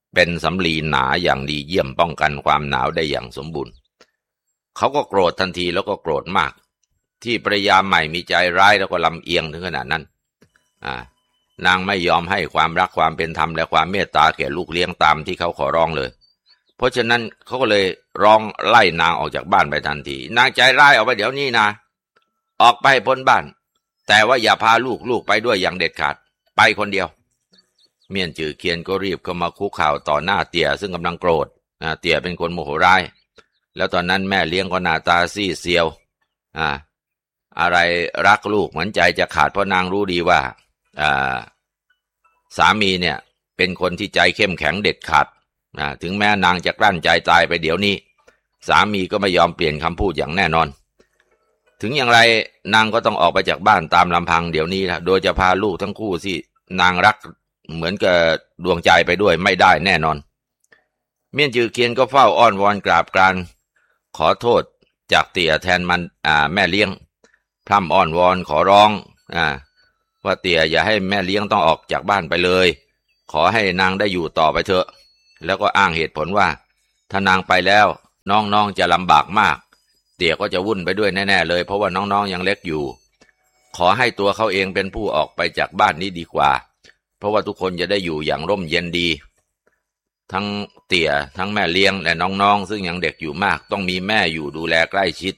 เป็นสำลีหนาอย่างดีเยี่ยมป้องกันความหนาวได้อย่างสมบูรณ์เขาก็โกรธทันทีแล้วก็โกรธมากที่ภรรยาใหม่มีใจร้ายแล้วก็ลำเอียงถึงขนาดนั้นอ่านางไม่ยอมให้ความรักความเป็นธรรมและความเมตตาแก่ลูกเลี้ยงตามที่เขาขอร้องเลยเพราะฉะนั้นเขาก็เลยร้องไล่นางออกจากบ้านไปทันทีนางใจร้ายออกไปเดี๋ยวนี้นะออกไปพ้นบ้านแต่ว่าอย่าพาลูกลูกไปด้วยอย่างเด็ดขาดไปคนเดียวเมียนจือเคียนก็รีบเข้ามาคุกเข่าต่อหน้าเตี่ยซึ่งกำลังโกรธอ่าเตี่ยเป็นคนโมโหร้ายแล้วตอนนั้นแม่เลี้ยงก็หน้าตาซีดเซียวอ่าอะไรรักลูกเหมือนใจจะขาดเพราะนางรู้ดีว่าอ่าสามีเนี่ยเป็นคนที่ใจเข้มแข็งเด็ดขาดอ่าถึงแม้นางจะกลั้นใจตายไปเดี๋ยวนี้สามีก็ไม่ยอมเปลี่ยนคำพูดอย่างแน่นอนถึงอย่างไรนางก็ต้องออกไปจากบ้านตามลำพังเดี๋ยวนี้นะโดยจะพาลูกทั้งคู่ที่นางรักเหมือนกับดวงใจไปด้วยไม่ได้แน่นอนเมียนจือเคียนก็เฝ้าอ้อนวอนกราบกรานขอโทษจากเตี่ยแทนมันอ่าแม่เลี้ยงพร่ำอ้อนวอนขอร้องอ่าว่าเตี่ยอย่าให้แม่เลี้ยงต้องออกจากบ้านไปเลยขอให้นางได้อยู่ต่อไปเถอะแล้วก็อ้างเหตุผลว่าถ้านางไปแล้วน้องๆจะลำบากมากเตี่ยก็จะวุ่นไปด้วยแน่ๆเลยเพราะว่าน้องๆยังเล็กอยู่ขอให้ตัวเขาเองเป็นผู้ออกไปจากบ้านนี้ดีกว่าเพราะว่าทุกคนจะได้อยู่อย่างร่มเย็นดีทั้งเตี่ยทั้งแม่เลี้ยงและน้องๆซึ่งยังเด็กอยู่มากต้องมีแม่อยู่ดูแลใกล้ชิด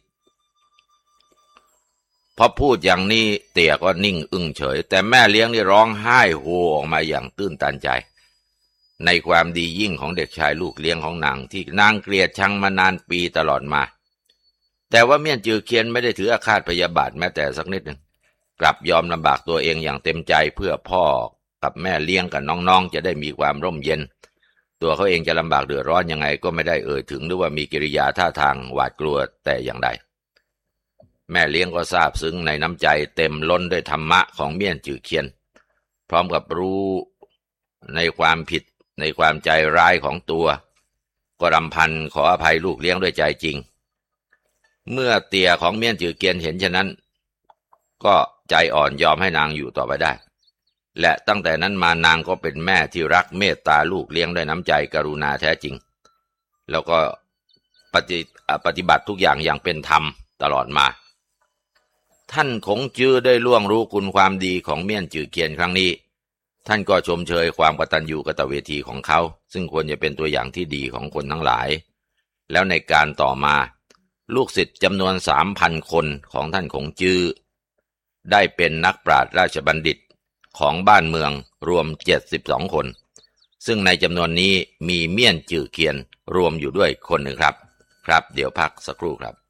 พอพูดอย่างนี้เตี่ยก็นิ่งอึ้งเฉยแต่แม่เลี้ยงนี่ร้องไห้โฮออกมาอย่างตื้นตันใจในความดียิ่งของเด็กชายลูกเลี้ยงของนางที่นางเกลียดชังมานานปีตลอดมาแต่ว่าเมียนจือเคียนไม่ได้ถืออาฆาตพยาบาทแม้แต่สักนิดหนึ่งกลับยอมลำบากตัวเองอย่างเต็มใจเพื่อพ่อกับแม่เลี้ยงกับน้องๆจะได้มีความร่มเย็นตัวเขาเองจะลำบากเดือดร้อนยังไงก็ไม่ได้เอ่ยถึงหรือว่ามีกิริยาท่าทางหวาดกลัวแต่อย่างใดแม่เลี้ยงก็ซาบซึ้งในน้ำใจเต็มล้นด้วยธรรมะของเมียนจือเคียนพร้อมกับรู้ในความผิดในความใจร้ายของตัวก็รำพันขออภัยลูกเลี้ยงด้วยใจจริงเมื่อเตี่ยของเมียนจือเคียนเห็นฉะนั้นก็ใจอ่อนยอมให้นางอยู่ต่อไปได้และตั้งแต่นั้นมานางก็เป็นแม่ที่รักเมตตาลูกเลี้ยงด้วยน้ำใจกรุณาแท้จริงแล้วก็ปฏิปฏิบัติทุกอย่างอย่างเป็นธรรมตลอดมาท่านคงจื้อได้ล่วงรู้คุณความดีของเมียนจือเคียนครั้งนี้ท่านก็ชมเชยความกตัญญูกตเวทีของเขาซึ่งควรจะเป็นตัวอย่างที่ดีของคนทั้งหลายแล้วในการต่อมาลูกศิษย์จำนวน สามพัน คนของท่านคงจื้อได้เป็นนักปราชญ์ราชบัณฑิตของบ้านเมืองรวมเจ็ดสิบสองคนซึ่งในจำนวนนี้มีเมียนจือเคียนรวมอยู่ด้วยคนหนึ่งครับครับเดี๋ยวพักสักครู่ครับ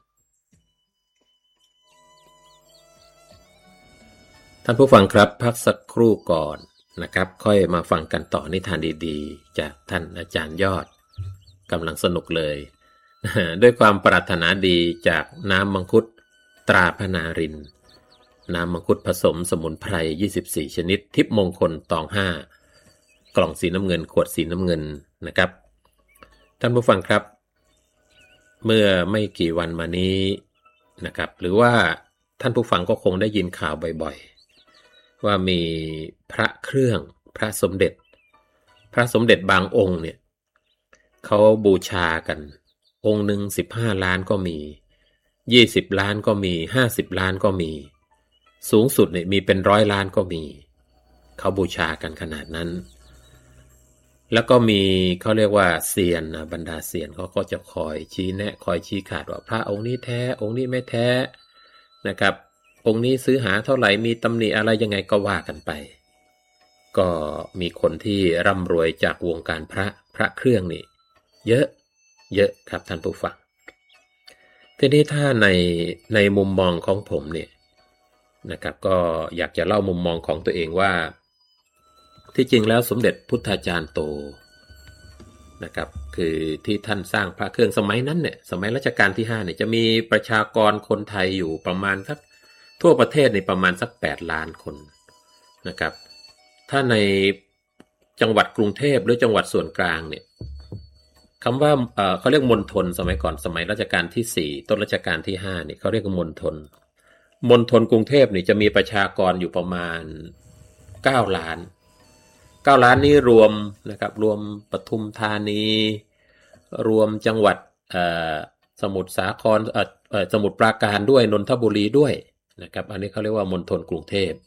ท่านผู้ฟังครับพักสักครู่ก่อนนะครับค่อยมาฟังกันต่อนิทานดีๆจากท่านอาจารย์ยอดกำลังสนุกเลย ด้วยความปรารถนาดีจากน้ำมังคุดตราพนารินน้ำมังคุดผสมสมุนไพรยี่สิบสี่ชนิดทิพย์มงคลตองห้ากล่องสีน้ำเงินขวดสีน้ำเงินนะครับท่านผู้ฟังครับเมื่อไม่กี่วันมานี้นะครับหรือว่าท่านผู้ฟังก็คงได้ยินข่าวบ่อยๆว่ามีพระเครื่องพระสมเด็จพระสมเด็จบางองค์เนี่ยเขาบูชากันองค์หนึ่งสิบห้าล้านก็มียี่สิบล้านก็มีห้าสิบล้านก็มีสูงสุดเนี่ยมีเป็นร้อยล้านก็มีเขาบูชากันขนาดนั้นแล้วก็มีเขาเรียกว่าเซียนนะบรรดาเซียนเขาก็จะคอยชี้แนะคอยชี้ขาดว่าพระองค์นี้แท้องค์นี้ไม่แท้นะครับองค์นี้ซื้อหาเท่าไหร่มีตำหนิอะไรยังไงก็ว่ากันไปก็มีคนที่ร่ำรวยจากวงการพระพระเครื่องนี่เยอะเยอะครับท่านผู้ฟังทีนี้ถ้าในในมุมมองของผมเนี่ยนะครับก็อยากจะเล่ามุมมองของตัวเองว่าที่จริงแล้วสมเด็จพุทธาจารย์โตนะครับคือที่ท่านสร้างพระเครื่องสมัยนั้นเนี่ยสมัยรัชกาลที่ห้าเนี่ยจะมีประชากรคนไทยอยู่ประมาณสักทั่วประเทศในประมาณสักแปดล้านคนนะครับถ้าในจังหวัดกรุงเทพหรือจังหวัดส่วนกลางเนี่ยคำว่าเอ่อเขาเรียกมณฑลสมัยก่อนสมัยรัชกาลที่สี่ต้นรัชกาลที่ห้าเนี่ยเขาเรียกมณฑลมณฑลกรุงเทพนี่จะมีประชากรอยู่ประมาณเก้าล้านเก้าล้านนี้รวมนะครับรวมปทุมธานีรวมจังหวัดสมุทรสาครเอ่อเอ่อสมุทรปราการด้วยนนทบุรีด้วยนะครับอันนี้เขาเรียกว่ามณฑลกรุงเทพ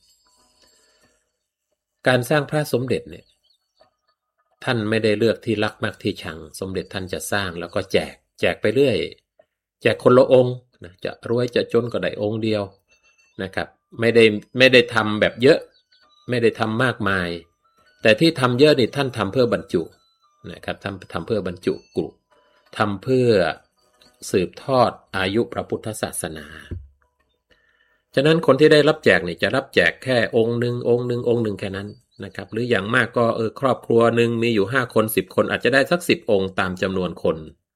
การสร้างพระสมเด็จเนี่ยท่านไม่ได้เลือกที่รักมักที่ชังสมเด็จท่านจะสร้างแล้วก็แจกแจกไปเรื่อยแจกคนละองค์นะจะรวยจะจนก็ได้องค์เดียวนะครับไม่ได้ไม่ได้ทำแบบเยอะไม่ได้ทำมากมายแต่ที่ทำเยอะนี่ท่านทำเพื่อบรรจุนะครับทำทำเพื่อบรรจุกลุ่มทำเพื่อสืบทอดอายุพระพุทธศาสนาฉะนั้นคนที่ได้รับแจกนี่จะรับแจกแค่องค์หนึ่งองค์หนึ่งองค์หนึ่งแค่นั้นนะครับหรืออย่างมากก็เออครอบครัวหนึ่งมีอยู่ห้าคนสิบคนอาจจะได้สักสิบองค์ตามจำนวนคน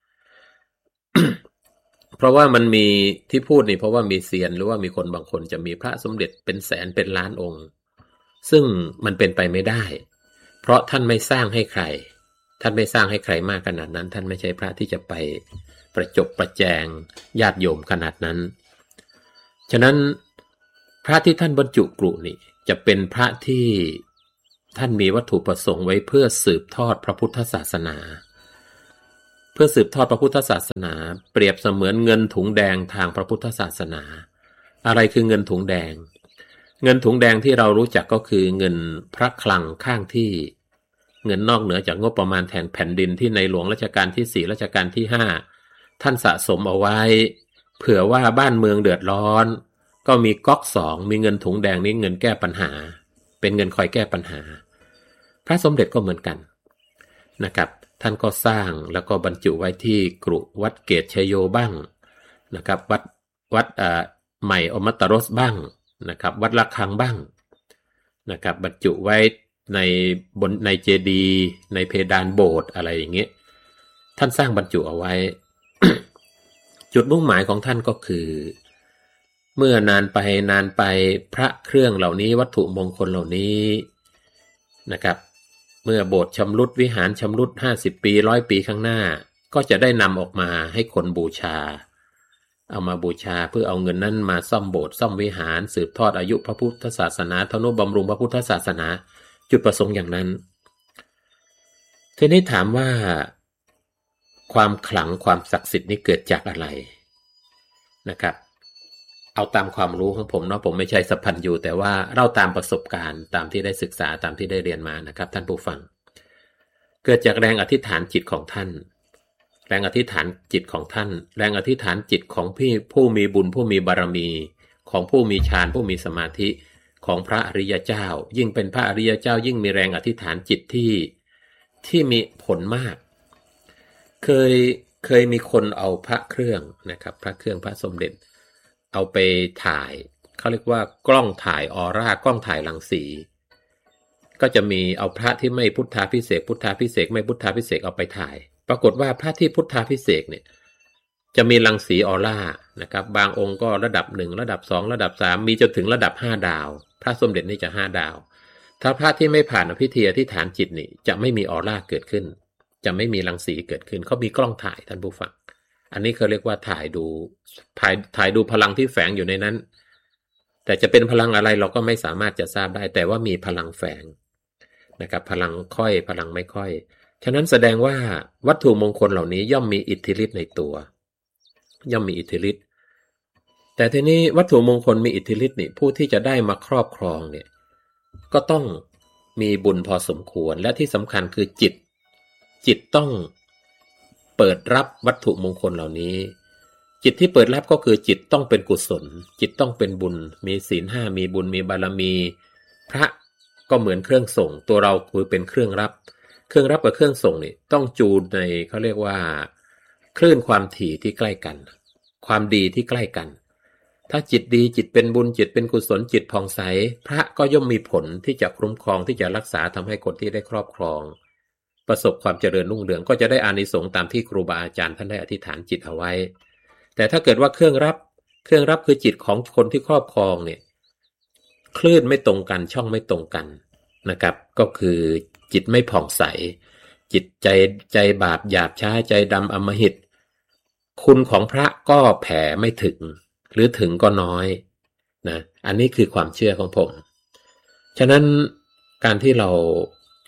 เพราะว่ามันมีที่พูดนี่เพราะว่ามีเซียนหรือว่ามีคนบางคนจะมีพระสมเด็จเป็นแสนเป็นล้านองค์ซึ่งมันเป็นไปไม่ได้เพราะท่านไม่สร้างให้ใครท่านไม่สร้างให้ใครมากขนาดนั้นท่านไม่ใช่พระที่จะไปประจบประแจงญาติโยมขนาดนั้นฉะนั้นพระที่ท่านบรรจุกรุนี่จะเป็นพระที่ท่านมีวัตถุประสงค์ไว้เพื่อสืบทอดพระพุทธศาสนาเพื่อสืบทอดพระพุทธศาสนาเปรียบเสมือนเงินถุงแดงทางพระพุทธศาสนาอะไรคือเงินถุงแดงเงินถุงแดงที่เรารู้จักก็คือเงินพระคลังข้างที่เงินนอกเหนือจากงบประมาณแทนแผ่นดินที่ในหลวงรัชกาลที่สี่รัชกาลที่ห้าท่านสะสมเอาไว้เผื่อว่าบ้านเมืองเดือดร้อนก็มีก๊อกสองมีเงินถุงแดงนี้เงินแก้ปัญหาเป็นเงินคอยแก้ปัญหาพระสมเด็จก็เหมือนกันนะครับท่านก็สร้างแล้วก็บรรจุไว้ที่กรุวัดเกตชโยบ้างนะครับวัดวัดอ่าใหม่อมตรสบ้างนะครับวัดระฆังบ้างนะครับบรรจุไว้ในบนในเจดีย์ในเพดานโบสถ์อะไรอย่างเงี้ยท่านสร้างบรรจุเอาไว้ จุดมุ่งหมายของท่านก็คือเมื่อนานไปนานไปพระเครื่องเหล่านี้วัตถุมงคลเหล่านี้นะครับเมื่อโบสถ์ชำรุดวิหารชำรุดห้าสิบปีร้อยปีข้างหน้าก็จะได้นำออกมาให้คนบูชาเอามาบูชาเพื่อเอาเงินนั้นมาซ่อมโบสถ์ซ่อมวิหารสืบทอดอายุพระพุทธศาสนาทนุบำรุงพระพุทธศาสนาจุดประสงค์อย่างนั้นทีนี้ถามว่าความขลังความศักดิ์สิทธิ์นี้เกิดจากอะไรนะครับเอาตามความรู้ของผมเนาะผมไม่ใช่สัพพัญญูแต่ว่าเราตามประสบการณ์ตามที่ได้ศึกษาตามที่ได้เรียนมานะครับท่านผู้ฟังเกิดจากแรงอธิษฐานจิตของท่านแรงอธิษฐานจิตของท่านแรงอธิษฐานจิตของพี่ผู้มีบุญผู้มีบารมีของผู้มีฌานผู้มีสมาธิของพระอริยเจ้ายิ่งเป็นพระอริยเจ้ายิ่งมีแรงอธิษฐานจิตที่ที่มีผลมากเคยเคยมีคนเอาพระเครื่องนะครับพระเครื่องพระสมเด็จเอาไปถ่ายเขาเรียกว่ากล้องถ่ายออร่ากล้องถ่ายรังสีก็จะมีเอาพระที่ไม่พุทธาภิเษกพุทธาภิเษกไม่พุทธาภิเษกเอาไปถ่ายปรากฏว่าพระที่พุทธาภิเษกเนี่ยจะมีรังสีออร่านะครับบางองค์ก็ระดับหนึ่งระดับสองระดับสามมีจนถึงระดับห้าดาวพระสมเด็จนี่จะห้าดาวถ้าพระที่ไม่ผ่านพิธีอธิษฐานจิตนี่จะไม่มีออร่าเกิดขึ้นจะไม่มีรังสีเกิดขึ้นเขามีกล้องถ่ายท่านผู้ฟังอันนี้เขาเรียกว่าถ่ายดูถ่ายถ่ายดูพลังที่แฝงอยู่ในนั้นแต่จะเป็นพลังอะไรเราก็ไม่สามารถจะทราบได้แต่ว่ามีพลังแฝงนะครับพลังค่อยพลังไม่ค่อยฉะนั้นแสดงว่าวัตถุมงคลเหล่านี้ย่อมมีอิทธิฤทธิ์ในตัวย่อมมีอิทธิฤทธิ์แต่ทีนี้วัตถุมงคลมีอิทธิฤทธิ์นี่ผู้ที่จะได้มาครอบครองเนี่ยก็ต้องมีบุญพอสมควรและที่สำคัญคือจิตจิตต้องเปิดรับวัตถุมงคลเหล่านี้จิตที่เปิดรับก็คือจิตต้องเป็นกุศลจิตต้องเป็นบุญมีศีลห้ามีบุญมีบารมีพระก็เหมือนเครื่องส่งตัวเราคือเป็นเครื่องรับเครื่องรับกับเครื่องส่งนี่ต้องจูนในเขาเรียกว่าคลื่นความถี่ที่ใกล้กันความดีที่ใกล้กันถ้าจิตดีจิตเป็นบุญจิตเป็นกุศลจิตผ่องใสพระก็ย่อมมีผลที่จะคุ้มครองที่จะรักษาทำให้คนที่ได้ครอบครองประสบความเจริญรุ่งเรืองก็จะได้อานิสงส์ตามที่ครูบาอาจารย์ท่านได้อธิษฐานจิตเอาไว้แต่ถ้าเกิดว่าเครื่องรับเครื่องรับคือจิตของคนที่ครอบครองเนี่ยคลื่นไม่ตรงกันช่องไม่ตรงกันนะครับก็คือจิตไม่ผ่องใสจิตใจใจบาปหยาบช้าใจดำอำมหิตคุณของพระก็แผ่ไม่ถึงหรือถึงก็น้อยนะอันนี้คือความเชื่อของผมฉะนั้นการที่เรา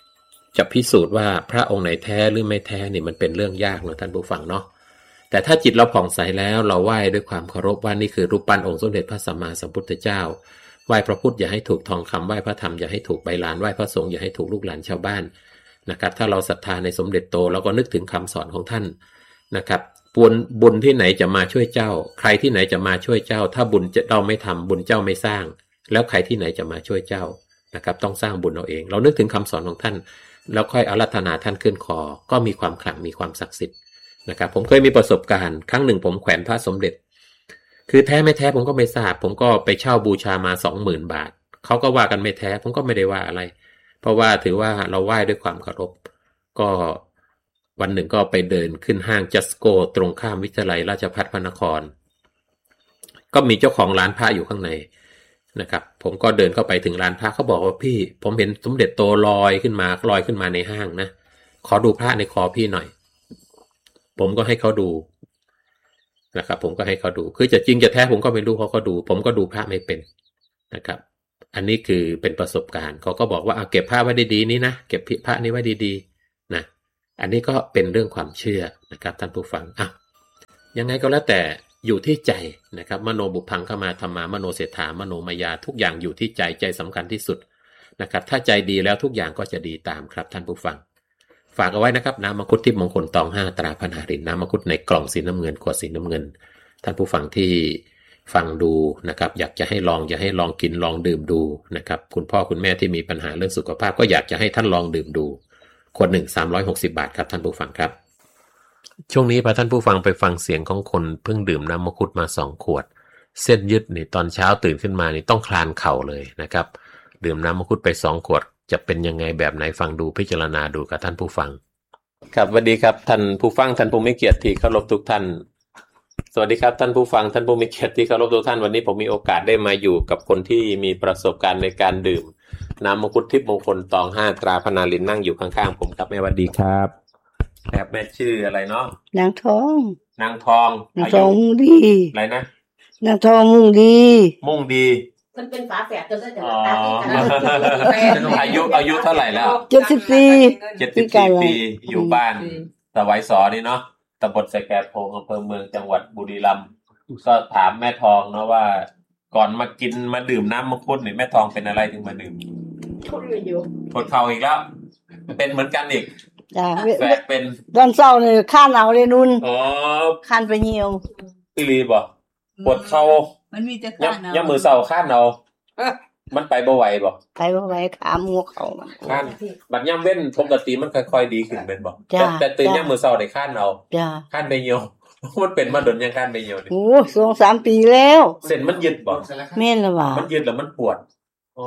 จะพิสูจน์ว่าพระองค์ไหนแท้หรือไม่แท้นี่มันเป็นเรื่องยากนะท่านผู้ฟังเนาะแต่ถ้าจิตเราผ่องใสแล้วเราไหว้ด้วยความเคารพว่านี่คือรูปปั้นองค์สมเด็จพระสัมมาสัมพุทธเจ้าไหว้พระพุทธอย่าให้ถูกทองคำไหว้พระธรรมอย่าให้ถูกใบลานไหว้พระสงฆ์อย่าให้ถูกลูกหลานชาวบ้านนะครับถ้าเราศรัทธาในสมเด็จโตเราก็นึกถึงคำสอนของท่านนะครับบุญบุญที่ไหนจะมาช่วยเจ้าใครที่ไหนจะมาช่วยเจ้าถ้าบุญเราไม่ทำบุญเจ้าไม่สร้างแล้วใครที่ไหนจะมาช่วยเจ้านะครับต้องสร้างบุญเอาเองเรานึกถึงคำสอนของท่านแล้วค่อยอาราธนาท่านขึ้นคอก็มีความขลังมีความศักดิ์สิทธิ์นะครับผมเคยมีประสบการณ์ครั้งหนึ่งผมแขวนพระสมเด็จคือแท้ไม่แท้ผมก็ไม่ทราบผมก็ไปเช่าบูชามา สองหมื่น บาทเขาก็ว่ากันไม่แท้ผมก็ไม่ได้ว่าอะไรเพราะว่าถือว่าเราไหว้ด้วยความเคารพก็วันหนึ่งก็ไปเดินขึ้นห้างจัสโกตรงข้ามวิทยาลัยราชภัฏพระนครก็มีเจ้าของร้านพระอยู่ข้างในนะครับผมก็เดินเข้าไปถึงร้านพระเขาบอกว่าพี่ผมเห็นสมเด็จโตลอยขึ้นมาลอยขึ้นมาในห้างนะขอดูพระในคอพี่หน่อยผมก็ให้เขาดูนะครับผมก็ให้เขาดูคือจะจริงจะแท้ผมก็ไม่รู้เขาก็ดูผมก็ดูพระไม่เป็นนะครับอันนี้คือเป็นประสบการณ์เขาก็บอกว่าเอาเก็บพระไว้ดีๆนี่นะเก็บพระนี้ไว้ดีๆนะอันนี้ก็เป็นเรื่องความเชื่อนะครับท่านผู้ฟังอ่ะยังไงก็แล้วแต่อยู่ที่ใจนะครับมโนบุพังเข้ามาธรรมามโนเศรษฐามโนมายาทุกอย่างอยู่ที่ใจใจสำคัญที่สุดนะครับถ้าใจดีแล้วทุกอย่างก็จะดีตามครับท่านผู้ฟังฝากเอาไว้นะครับน้ำมังคุดทิพย์มงคลตองห้าตราพระนารินน้ำมังคุดในกล่องสีน้ำเงินขวดสีน้ำเงินท่านผู้ฟังที่ฟังดูนะครับอยากจะให้ลองอยากให้ลองกินลองดื่มดูนะครับคุณพ่อคุณแม่ที่มีปัญหาเรื่องสุขภาพก็อยากจะให้ท่านลองดื่มดูขวดหนึ่งสามร้อยหกสิบบาทครับท่านผู้ฟังครับช่วงนี้พาท่านผู้ฟังไปฟังเสียงของคนเพิ่งดื่มน้ำมังคุดมาสองขวดเส้นยึดนี่ตอนเช้าตื่นขึ้นมานี่ต้องคลานเข่าเลยนะครับดื่มน้ำมังคุดไปสองขวดจะเป็นยังไงแบบไหนฟังดูพิจารณาดูกับท่านผู้ฟังครับสวัสดีครับท่านผู้ฟังท่านผู้มีเกียรติที่เคารพทุกท่านสวัสดีครับท่านผู้ฟังท่านผู้มีเกียรติที่เคารพทุกท่านวันนี้ผมมีโอกาสได้มาอยู่กับคนที่มีประสบการณ์ในการดื่มน้ำมังคุดทิพย์มงคลตองห้าตราพระนารินนั่งอยู่ข้างๆผมครับแม่สวัสดีครับแบบแม่ชื่ออะไรเนาะนางทองนางทองนางทองมุ่งดีอะไรนะนางทองมุ่งดีมุ่งดีมันเป็นฝาแฝดกันซะจังอ๋ออายุอายุเท่าไหร่แล้วเจ็ดสิบสี่เจ็ดสิบสี่ปีอยู่บ้านตะไวสอนี่เนาะตำบลสแกโพงอำเภอเมืองจังหวัดบุรีรัมย์ก็ถามแม่ทองเนาะว่าก่อนมากินมาดื่มน้ำมังคุดนี่แม่ทองเป็นอะไรถึงมาดื่มทนอยู่ทนเข่าอีกแล้วเป็นเหมือนกันอีกจ้ะแฝดเป็นตอนเช้านี่ข้านเอาเลยนุ่นอ๋อข้านไปเหี่ยวอีหลีบ่ปวดเข่ามันมีแต่ข้านเอาย่ำมือเช้าข้านเอามันไปบ่ไหวบ่ไปบ่ไหวขาหมูเข้ามันข้านบัดย่ำเว้นปกติมันค่อยๆดีขึ้นเป็นบ่แต่แต่ตื่นย่ำมือเช้าได้ข้านเอาจ้ะข้านไปเหี่ยวมันเป็นมาดนยังข้านไปเหี่ยวนี่โอ้สองสามปีแล้วเส้นมันยึดบ่แม่นล่ะว่ามันยึดแล้วมันปวดอ๋อ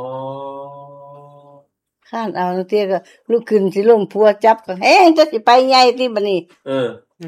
ข้านเอาเตี้ยก็ลุกขึ้นสิล้มพัวจับก็แฮงจะสิไปใหญ่ติบัดนี้เออ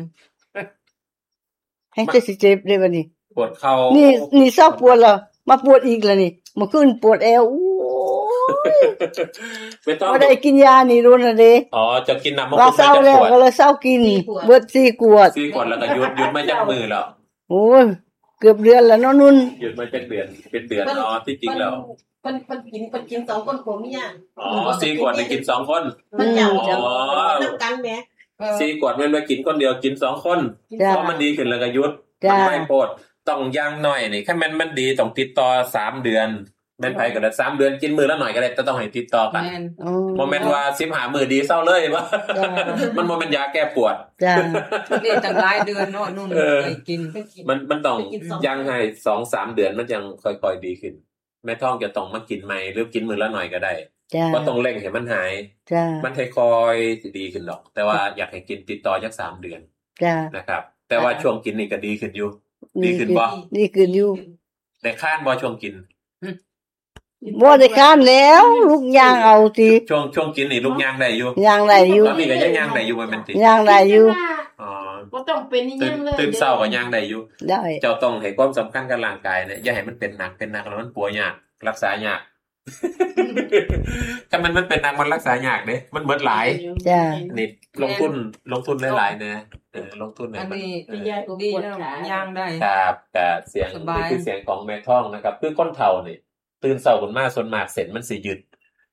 แฮงจะสิเจ็บเลยบัดนี้ปวดเข่านี่นี่เศร้าปวดแล้วมาปวดอีกแล้วนี่เมื่อคืนปวดเอวโอ้ยไม่ต้องบ่ได้กินยานี่รู้น่ะเด้อ๋อจะกินน้ำมังคุดว่าเศร้าแล้วก็เลยเศร้ากินเบิดสี่ขวดสี่ขวดแล้วก็หยุดหยุดมาจากมือแล้วโอ้ยเกือบเดือนแล้วเนาะนุ่นหยุดมาจากเดือนเป็นเดือนเนาะที่จริงแล้วมันมันกินมันกินสองคนผัวเมียอ๋อสี่ขวดนี่กินสองคนมันยาวอ๋อนํกันแหมสี่ขวดมันมากินคนเดียวกินสองคนเพราะมันดีขึ้นแล้วก็หยุดมันไม่โพดต้องย่างหน่อยนี่แค่มันมันดีต้องติดต่อสามเดือนแม่นไผก็ได้สามเดือนกินมื้อละหน่อยก็ได้แต่ต้องให้ติดต่อกันบ่แม่นว่าสิบห้ามื้อดีเซาเลยบ่มันบ่แม่นยาแก้ปวดจ้ะนี่ตั้งหลายเดือนเนาะนู่นไปกินมันมันต้องย่างให้ สองถึงสาม เดือนมันยังค่อยๆดีขึ้นแม่ท้องจะต้องมากินใหม่หรือกินมื้อละหน่อยก็ได้บ่ต้องเร่งให้มันหายจ้ะมันค่อยๆสิดีขึ้นดอกแต่ว่าอยากให้กินติดต่อจักสามเดือนจ้ะนะครับแต่ว่าช่วงกินนี่ก็ดีขึ้นอยู่ดีขึ้นบ่ดีขึ้นอยู่แต่ค้านบ่ช่วงกินบ่ได้ค้านแล้วลูกย่างเอาติช่วงช่วงกินนี่ลูกย่างได้อยู่ย่างได้อยู่ตอนนี้ก็ยังย่างได้อยู่บ่แม่นติย่างได้อยู่อ๋อบ่ต้องเป็นอีหยังเลยตื่นเช้าก็ย่างได้อยู่ได้เจ้าต้องให้ความสำคัญกับร่างกายเนี่ยอย่าให้มันเป็นหนักเป็นหนักแล้วมันป่วยยากรักษายากถ้ามันมันเป็นหนักมันรักษายากเด้มันเบิดหลายจ้ะนี่ลงทุนลงทุนหลายๆนะเออลงทุนเนี่ยมันดีแล้วย่างได้ครับแต่เสียงนี่คือเสียงของแม่ท้องนะครับคือคนเฒ่านี่ตื่นเช้าขึ้นมาส่วนมากเส้นมันสิยืด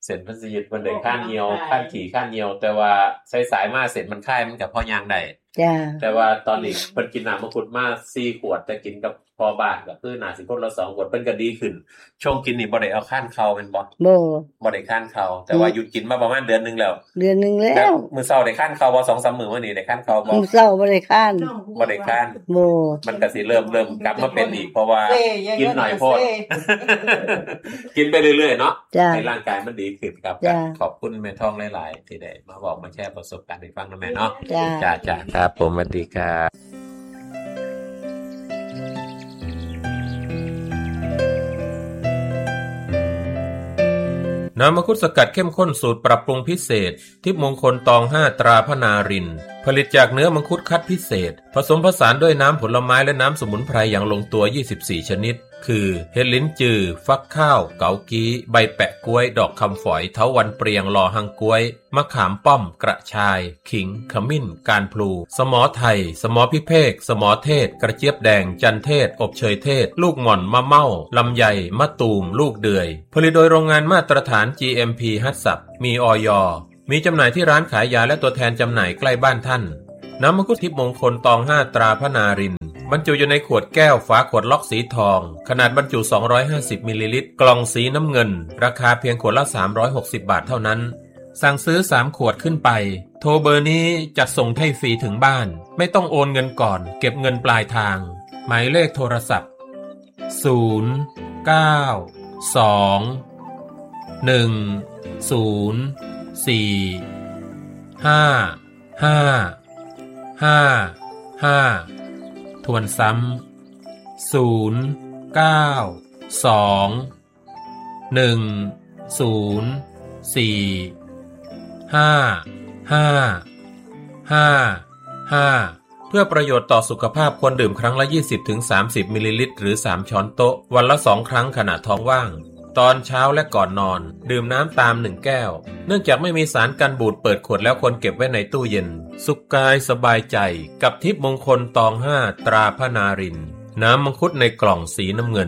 เส้นมันสิยึดมันได้ข้านเหี่ยวข้านขี่ข้านเหี่ยวแต่ว่าสายๆมาเส้นมันคายมันก็พอย่างได้จ้าแต่ว่าตอนนี้เพิ่นกินน้ำมังคุดมาสี่ขวดแต่กินกับพอบ้านก็คือน่าสิคนละสองขวดเพิ่นก็ดีขึ้นช่วงกินนี่บ่ได้เอาข้านเข่าแม่นบ่บ่บ่ได้ข้านเข่าแต่ว่าหยุดกินมาประมาณเดือนนึงแล้วเดือนนึงแล้วมื้อเช้าได้ข้านเข่าบ่ สองสาม มื้อมื้อนี้ได้ข้านเข่าบ่มื้อเช้าบ่ได้ข้านบ่ได้ข้านบ่มันก็สิเริ่มเริ่มกลับมาเป็นอีกเพราะว่ากินหน่อยโพดกินไปเรื่อยๆเนาะให้ร่างกายมันดีขึ้นครับขอบคุณแม่ทองหลายๆที่ได้มาบอกมาแชร์ประสบการณ์ให้ฟังนะแม่เนาะจ้าๆครับผมสวัสดีครับน้ำมังคุดสกัดเข้มข้นสูตรปรับปรุงพิเศษทิพย์มงคลตองห้าตราพนารินผลิตจากเนื้อมังคุดคัดพิเศษผสมผสานด้วยน้ำผลไม้และน้ำสมุนไพรอย่างลงตัวยี่สิบสี่ชนิดคือเห็ดลิ้นจือฟักข้าวเกากี้ใบแปะกล้วยดอกคำฝอยเถาวัลย์เปรียงลอหังกล้วยมะขามป้อมกระชายขิงขมิ้นการพลูสมอไทยสมอพิเภกสมอเทศกระเจี๊ยบแดงจันเทศอบเชยเทศลูกหม่อนมะเม่าลำไยมะตูมลูกเดือยผลิตโดยโรงงานมาตรฐาน จี เอ็ม พี ฮัตสับมีอย.มีจำหน่ายที่ร้านขายยาและตัวแทนจำหน่ายใกล้บ้านท่านน้ำมังคุดทิพย์มงคลตองห้าตราพนารินบรรจุอยู่ในขวดแก้วฝาขวดล็อกสีทองขนาดบรรจุสองร้อยห้าสิบมิลลิลิตรกล่องสีน้ำเงินราคาเพียงขวดละสามร้อยหกสิบบาทเท่านั้นสั่งซื้อสามขวดขึ้นไปโทรเบอร์นี้จัดส่งให้ฟรีถึงบ้านไม่ต้องโอนเงินก่อนเก็บเงินปลายทางหมายเลขโทรศัพท์ศูนย์ เก้า สอง หนึ่ง ศูนย์ สี่ ห้า ห้า ห้า ห้าทวนซ้ำศูนย์ เก้า สอง หนึ่ง ศูนย์ สี่ ห้า ห้า ห้า ห้าเพื่อประโยชน์ต่อสุขภาพควรดื่มครั้งละ ยี่สิบถึงสามสิบ มิลลิลิตรหรือสามช้อนโต๊ะวันละสองครั้งขณะท้องว่างตอนเช้าและก่อนนอนดื่มน้ำตามหนึ่งแก้วเนื่องจากไม่มีสารกันบูดเปิดขวดแล้วควรเก็บไว้ในตู้เย็นสุขกายสบายใจกับทิพย์มงคลตองห้าตราพนารินน้ำมังคุดในกล่องสีน้ำเงิน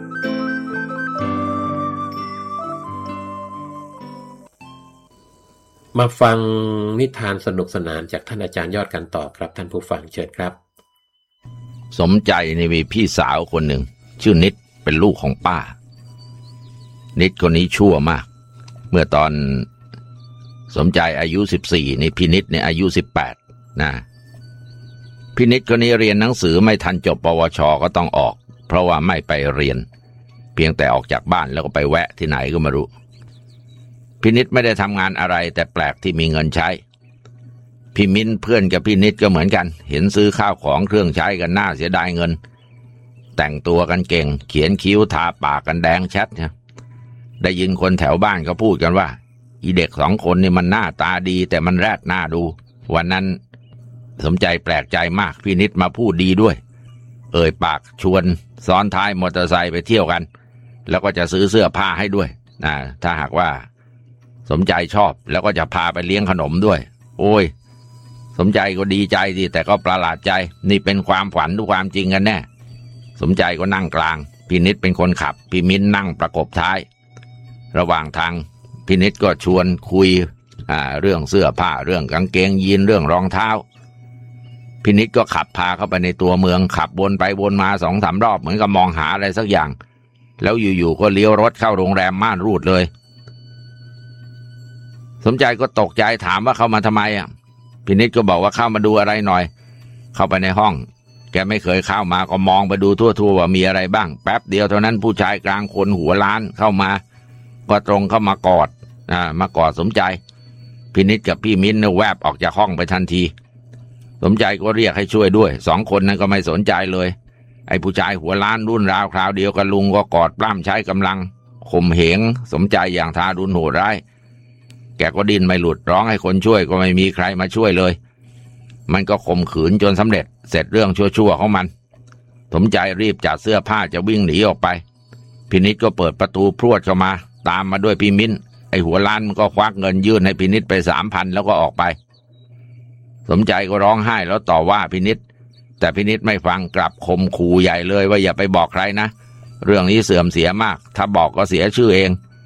มาฟังนิทานสนุกสนานจากท่านอาจารย์ยอดกันต่อครับท่านผู้ฟังเชิญครับสมใจนี่มีพี่สาวคนหนึ่งชื่อนิดเป็นลูกของป้านิดคนนี้ชั่วมากเมื่อตอนสมใจอายุสิบสี่นี่พี่นิดเนี่ยอายุสิบแปดนะพี่นิดคนนี้เรียนหนังสือไม่ทันจบปวชก็ต้องออกเพราะว่าไม่ไปเรียนเพียงแต่ออกจากบ้านแล้วก็ไปแวะที่ไหนก็ไม่รู้พี่นิดไม่ได้ทำงานอะไรแต่แปลกที่มีเงินใช้พี่มิ้นเพื่อนกับพี่นิดก็เหมือนกันเห็นซื้อข้าวของเครื่องใช้กันน่าเสียดายเงินแต่งตัวกันเก่งเขียนคิ้วทาปากกันแดงชัดนะได้ยินคนแถวบ้านเขาพูดกันว่าอีเด็กสองคนนี่มันหน้าตาดีแต่มันแรดหน้าดูวันนั้นสมใจแปลกใจมากพี่นิดมาพูดดีด้วยเอ่ยปากชวนซ้อนท้ายมอเตอร์ไซค์ไปเที่ยวกันแล้วก็จะซื้อเสื้อผ้าให้ด้วยนะถ้าหากว่าสมใจชอบแล้วก็จะพาไปเลี้ยงขนมด้วยโอ้ยสมใจก็ดีใจดีแต่ก็ประหลาดใจนี่เป็นความฝันหรือความจริงกันแน่สมใจก็นั่งกลางพี่นิดเป็นคนขับพี่มิ้นนั่งประกบท้ายระหว่างทางพี่นิดก็ชวนคุยอ่าเรื่องเสื้อผ้าเรื่องกางเกงยีนเรื่องรองเท้าพี่นิดก็ขับพาเข้าไปในตัวเมืองขับวนไปวนมาสองสามรอบเหมือนกับมองหาอะไรสักอย่างแล้วอยู่ๆก็เลี้ยวรถเข้าโรงแรมม่านรูดเลยสมใจก็ตกใจถามว่าเข้ามาทำไมอ่ะพี่นิดก็บอกว่าเข้ามาดูอะไรหน่อยเข้าไปในห้องแกไม่เคยเข้ามาก็มองไปดูทั่วๆว่ามีอะไรบ้างแป๊บเดียวเท่านั้นผู้ชายกลางคนหัวล้านเข้ามาก็ตรงเข้ามากอดอ่ามากอดสมใจพี่นิดกับพี่มิ้นเนี่ยแวบออกจากห้องไปทันทีสมใจก็เรียกให้ช่วยด้วยสองคนนั้นก็ไม่สนใจเลยไอ้ผู้ชายหัวล้านรุ่นราวคราวเดียวกับลุงก็กอดปล้ำใช้กำลังข่มเหงสมใจอย่างทารุณโหดร้ายแกก็ดิ้นไม่หลุดร้องให้คนช่วยก็ไม่มีใครมาช่วยเลยมันก็ข่มขืนจนสำเร็จเสร็จเรื่องชั่วๆของมันสมใจรีบจัดเสื้อผ้าจะวิ่งหนีออกไปพี่นิดก็เปิดประตูพรวดเข้ามาตามมาด้วยพี่มิ้นไอ้หัวล้านมันก็ควักเงินยื่นให้พี่นิดไปสามพันแล้วก็ออกไปสมใจก็ร้องไห้แล้วต่อว่าพี่นิดแต่พี่นิดไม่ฟังกลับข่มขู่ใหญ่เลยว่าอย่าไปบอกใครนะเรื่องนี้เสื่อมเสียมากถ้าบอกก็เสียชื่อเอง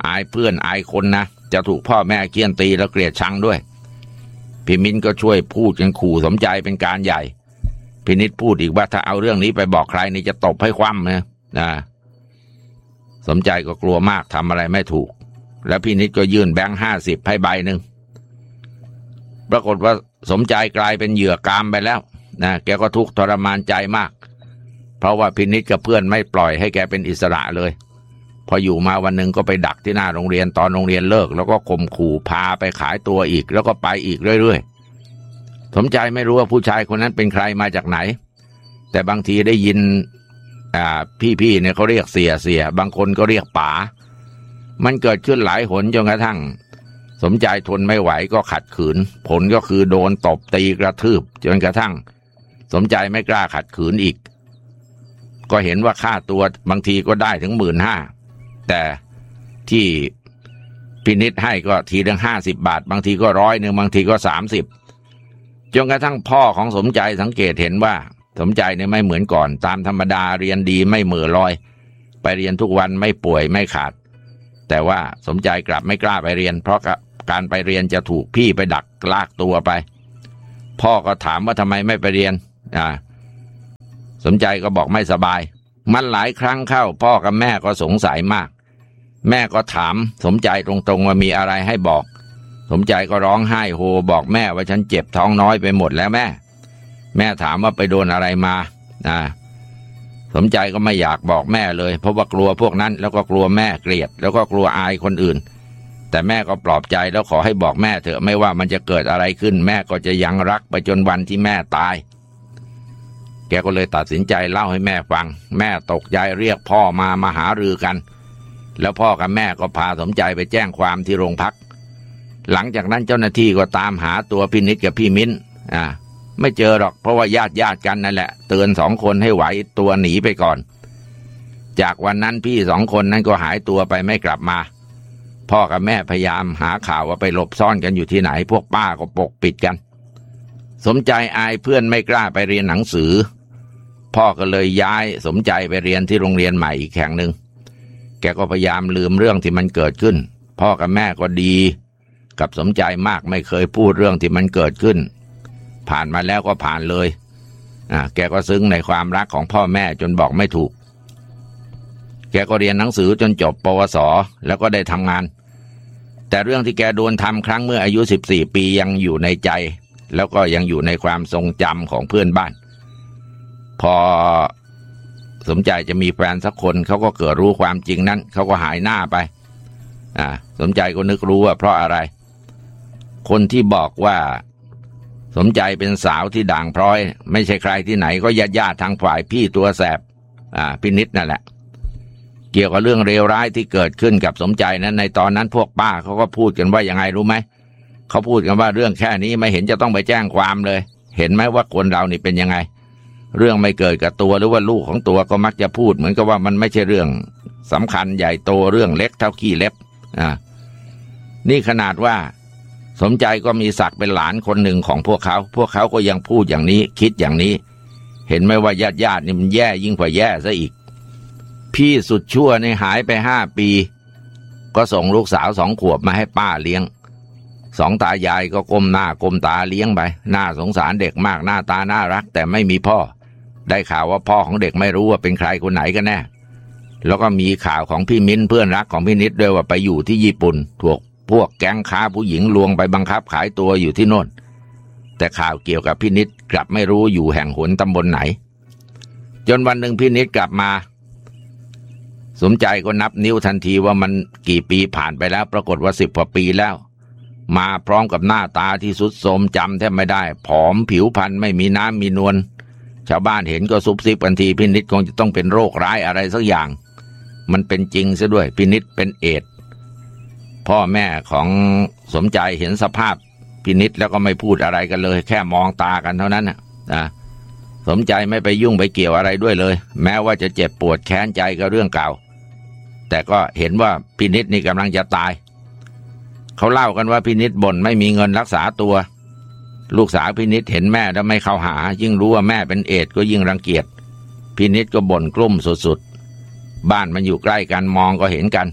อายเพื่อนอายคนนะจะถูกพ่อแม่เคี่ยนตีแล้วเกลียดชังด้วยพี่มิ้นก็ช่วยพูดกันขู่สมใจเป็นการใหญ่พี่นิดพูดอีกว่าถ้าเอาเรื่องนี้ไปบอกใครนี่จะตบให้คว่ำนะนะสมใจก็กลัวมากทำอะไรไม่ถูกแล้วพี่นิดก็ยื่นแบงค์ห้าสิบให้ใบหนึ่งปรากฏว่าสมใจกลายเป็นเหยื่อกามไปแล้วนะแกก็ทุกข์ทรมานใจมากเพราะว่าพี่นิดกับเพื่อนไม่ปล่อยให้แกเป็นอิสระเลยพออยู่มาวันหนึ่งก็ไปดักที่หน้าโรงเรียนตอนโรงเรียนเลิกแล้วก็ข่มขู่พาไปขายตัวอีกแล้วก็ไปอีกเรื่อยๆสมใจไม่รู้ว่าผู้ชายคนนั้นเป็นใครมาจากไหนแต่บางทีได้ยินอ่าพี่ๆเนี่ยเขาเรียกเสียเสียบางคนก็เรียกป๋ามันเกิดขึ้นหลายหนจนกระทั่งสมใจทนไม่ไหวก็ขัดขืนผลก็คือโดนตบตีกระทืบจนกระทั่งสมใจไม่กล้าขัดขืนอีกก็เห็นว่าค่าตัวบางทีก็ได้ถึงหมื่นห้าแต่ที่พินิจให้ก็ทีถึงห้าสิบบาทบางทีก็ร้อยหนึ่งบางทีก็สามสิบจนกระทั่งพ่อของสมใจสังเกตเห็นว่าสมใจเนี่ยไม่เหมือนก่อนตามธรรมดาเรียนดีไม่เหม่อลอยไปเรียนทุกวันไม่ป่วยไม่ขาดแต่ว่าสมใจกลับไม่กล้าไปเรียนเพราะการไปเรียนจะถูกพี่ไปดักลากตัวไปพ่อก็ถามว่าทำไมไม่ไปเรียนอ่าสมใจก็บอกไม่สบายมันหลายครั้งเข้าพ่อกับแม่ก็สงสัยมากแม่ก็ถามสมใจตรงๆว่ามีอะไรให้บอกสมใจก็ร้องไห้โฮบอกแม่ว่าฉันเจ็บท้องน้อยไปหมดแล้วแม่แม่ถามว่าไปโดนอะไรมาอ่าสมใจก็ไม่อยากบอกแม่เลยเพราะว่ากลัวพวกนั้นแล้วก็กลัวแม่เกลียดแล้วก็กลัวอายคนอื่นแต่แม่ก็ปลอบใจแล้วขอให้บอกแม่เถอะไม่ว่ามันจะเกิดอะไรขึ้นแม่ก็จะยังรักไปจนวันที่แม่ตายแกก็เลยตัดสินใจเล่าให้แม่ฟังแม่ตกใจเรียกพ่อมามาหารือกันแล้วพ่อกับแม่ก็พาสมใจไปแจ้งความที่โรงพักหลังจากนั้นเจ้าหน้าที่ก็ตามหาตัวพี่นิดกับพี่มิ้นอ่าไม่เจอหรอกเพราะว่าญาติญาติกันนั่นแหละเตือนสองคนให้ไหวตัวหนีไปก่อนจากวันนั้นพี่สองคนนั้นก็หายตัวไปไม่กลับมาพ่อกับแม่พยายามหาข่าวว่าไปหลบซ่อนกันอยู่ที่ไหนพวกป้าก็ปกปิดกันสมใจอายเพื่อนไม่กล้าไปเรียนหนังสือพ่อก็เลยย้ายสมใจไปเรียนที่โรงเรียนใหม่อีกแห่งหนึ่งแกก็พยายามลืมเรื่องที่มันเกิดขึ้นพ่อกับแม่ก็ดีกับสมใจมากไม่เคยพูดเรื่องที่มันเกิดขึ้นผ่านมาแล้วก็ผ่านเลยอ่าแกก็ซึ้งในความรักของพ่อแม่จนบอกไม่ถูกแกก็เรียนหนังสือจนจบปวสแล้วก็ได้ทำงานแต่เรื่องที่แกโดนทำครั้งเมื่ออายุสิบสี่ปียังอยู่ในใจแล้วก็ยังอยู่ในความทรงจำของเพื่อนบ้านพอสมใจจะมีแฟนสักคนเขาก็เกิดรู้ความจริงนั้นเขาก็หายหน้าไปอ่าสมใจก็นึกรู้ว่าเพราะอะไรคนที่บอกว่าสมใจเป็นสาวที่ด่างพร้อยไม่ใช่ใครที่ไหนก็ญาติญาติทางฝ่ายพี่ตัวแสบอ่าพี่นิดนั่นแหละเกี่ยวกับเรื่องเลวร้ายที่เกิดขึ้นกับสมใจนั้นในตอนนั้นพวกป้าเขาก็พูดกันว่ายังไงรู้ไหมเขาพูดกันว่าเรื่องแค่นี้ไม่เห็นจะต้องไปแจ้งความเลยเห็นไหมว่าคนเรานี่เป็นยังไงเรื่องไม่เกิดกับตัวหรือว่าลูกของตัวก็มักจะพูดเหมือนกับว่ามันไม่ใช่เรื่องสำคัญใหญ่โตเรื่องเล็กเท่าขี้เล็บอ่านี่ขนาดว่าสมใจก็มีศักดิ์เป็นหลานคนหนึ่งของพวกเขาพวกเขาก็ยังพูดอย่างนี้คิดอย่างนี้เห็นไหมว่าญาติญาตินี่มันแย่ยิ่งกว่าแย่ซะอีกพี่สุดชั่วนี่หายไปห้าปีก็ส่งลูกสาวสองขวบมาให้ป้าเลี้ยงสองตายายก็ก้มหน้าก้มตาเลี้ยงไปน่าสงสารเด็กมากหน้าตาน่ารักแต่ไม่มีพ่อได้ข่าวว่าพ่อของเด็กไม่รู้ว่าเป็นใครคนไหนกันแน่แล้วก็มีข่าวของพี่มิ้นเพื่อนรักของพี่นิดด้วยว่าไปอยู่ที่ญี่ปุ่นถูกพวกแก๊งค้าผู้หญิงลวงไปบังคับขายตัวอยู่ที่โน่นแต่ข่าวเกี่ยวกับพี่นิดกลับไม่รู้อยู่แห่งหนตำบลไหนจนวันหนึ่งพี่นิดกลับมาสมใจก็นับนิ้วทันทีว่ามันกี่ปีผ่านไปแล้วปรากฏว่าสิบกว่าปีแล้วมาพร้อมกับหน้าตาที่สุดโทรมจำแทบไม่ได้ผอมผิวพรรณไม่มีน้ำมีนวลชาวบ้านเห็นก็ซุบซิบกันทีพี่นิดคงจะต้องเป็นโรคร้ายอะไรสักอย่างมันเป็นจริงซะด้วยพี่นิดเป็นเอดส์พ่อแม่ของสมใจเห็นสภาพพี่นิดแล้วก็ไม่พูดอะไรกันเลยแค่มองตากันเท่านั้นนะนะสมใจไม่ไปยุ่งไปเกี่ยวอะไรด้วยเลยแม้ว่าจะเจ็บปวดแค้นใจกับเรื่องเก่าแต่ก็เห็นว่าพี่นิดนี่กำลังจะตายเขาเล่ากันว่าพี่นิดบ่นไม่มีเงินรักษาตัวลูกสาวพี่นิดเห็นแม่แล้วไม่เข้าหายิ่งรู้ว่าแม่เป็นเอดส์ก็ยิ่งรังเกียจพี่นิดก็บ่นกลุ้มสุดๆบ้านมันอยู่ใกล้กันมองก็เห็นกัน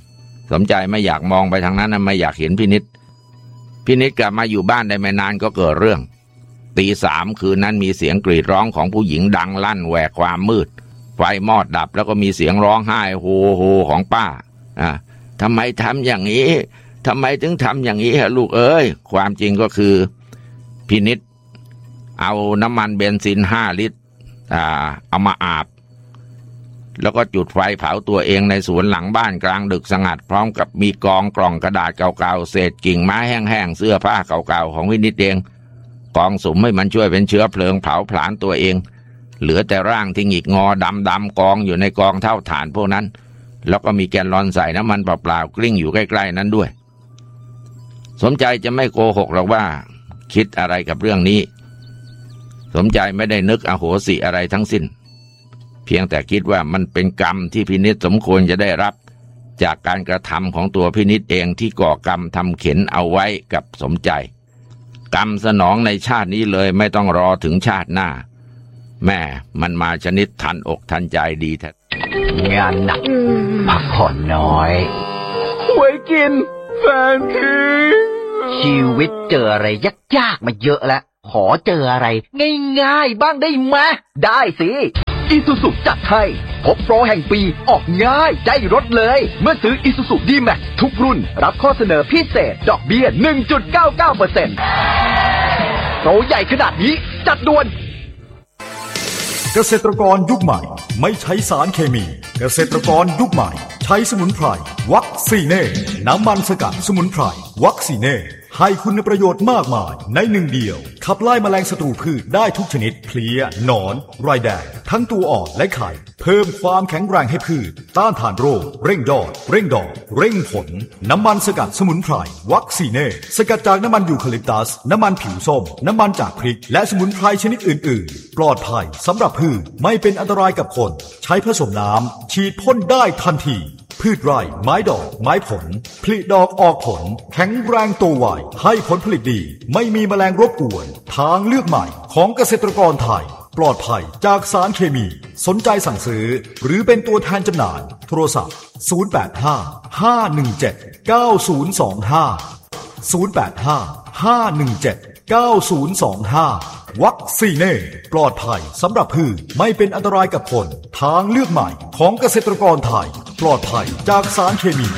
สมใจไม่อยากมองไปทางนั้นนะไม่อยากเห็นพินิจพินิจกลับมาอยู่บ้านได้ไม่นานก็เกิดเรื่องตีสามคืนนั้นมีเสียงกรีดร้องของผู้หญิงดังลั่นแหวกความมืดไฟมอดดับแล้วก็มีเสียงร้องไห้โฮโฮของป้าอ่ะทำไมทำอย่างนี้ทำไมถึงทำอย่างนี้ฮะลูกเอ้ยความจริงก็คือพินิจเอาน้ำมันเบนซินห้าลิตรอ่าเอามาอาบแล้วก็จุดไฟเผาตัวเองในสวนหลังบ้านกลางดึกสงัดพร้อมกับมีกองกล่องกระดาษเก่าๆเศษกิ่งไม้แห้งๆเสื้อผ้าเก่าๆของพินิจเองกองสุมให้มันช่วยเป็นเชื้อเพลิงเผาผลาญตัวเองเหลือแต่ร่างที่หงิกงอดำๆกองอยู่ในกองเท่าฐานพวกนั้นแล้วก็มีแกนลอนใส่น้ำมันเปล่าๆกลิ้งอยู่ใกล้ๆนั้นด้วยสมใจจะไม่โกหกหรอกว่าคิดอะไรกับเรื่องนี้สมใจไม่ได้นึกอโหสิอะไรทั้งสิ้นเพียงแต่คิดว่ามันเป็นกรรมที่พินิจสมควรจะได้รับจากการกระทำของตัวพินิจเองที่ก่อกรรมทำเข็นเอาไว้กับสมใจกรรมสนองในชาตินี้เลยไม่ต้องรอถึงชาติหน้าแม่มันมาชนิดทันอกทันใจดีแท้งานหนักพักผ่อนน้อยหวยกินแฟนทิ้งชีวิตเจออะไรยากๆมาเยอะแล้วขอเจออะไรง่ายๆบ้างได้ไหมได้สิอีซูซุจัดให้พบโปรแห่งปีออกง่ายใจรถเลยเมื่อซื้ออีซูซุ ดี แม็กซ์ ทุกรุ่นรับข้อเสนอพิเศษดอกเบี้ย หนึ่งจุดเก้าเก้าเปอร์เซ็นต์ โปรใหญ่ขนาดนี้จัดด่วนเกษตรกรยุคใหม่ไม่ใช้สารเคมีเกษตรกรยุคใหม่ใช้สมุนไพรวัคซีเน่น้ำมันสกัดสมุนไพรวัคซีเน่ให้คุณประโยชน์มากมายในหนึ่งเดียวขับไล่แมลงศัตรูพืชได้ทุกชนิดเพลี้ยหนอนไรแดงทั้งตัวอ่อนและไข่เพิ่มความแข็งแรงให้พืชต้านทานโรคเร่งยอดเร่งดอกเร่งผลน้ำมันสกัดสมุนไพรวัคซีเน่สกัดจากน้ำมันยูคาลิปตัสน้ำมันผิวส้มน้ำมันจากพริกและสมุนไพรชนิดอื่นๆปลอดภัยสำหรับพืชไม่เป็นอันตรายกับคนใช้ผสมน้ำฉีดพ่นได้ทันทีพืชไร่ไม้ดอกไม้ผลผลิดอกออกผลแข็งแรงโตไวให้ผลผลิตดีไม่มีแมลงรบกวนทางเลือกใหม่ของเกษตรกรไทยปลอดภัยจากสารเคมีสนใจสั่งซื้อหรือเป็นตัวแทนจำหน่ายโทรศัพท์ศูนย์ แปด ห้า ห้า หนึ่ง เจ็ด เก้า ศูนย์ สอง ห้า ศูนย์ แปด ห้า ห้า หนึ่ง เจ็ด เก้า ศูนย์ สอง ห้าวัคซีเน่ปลอดภัยสำหรับพืชไม่เป็นอันตรายกับคนทางเลือกใหม่ของเกษตรกรไทยปลอดภัยจากสารเคมี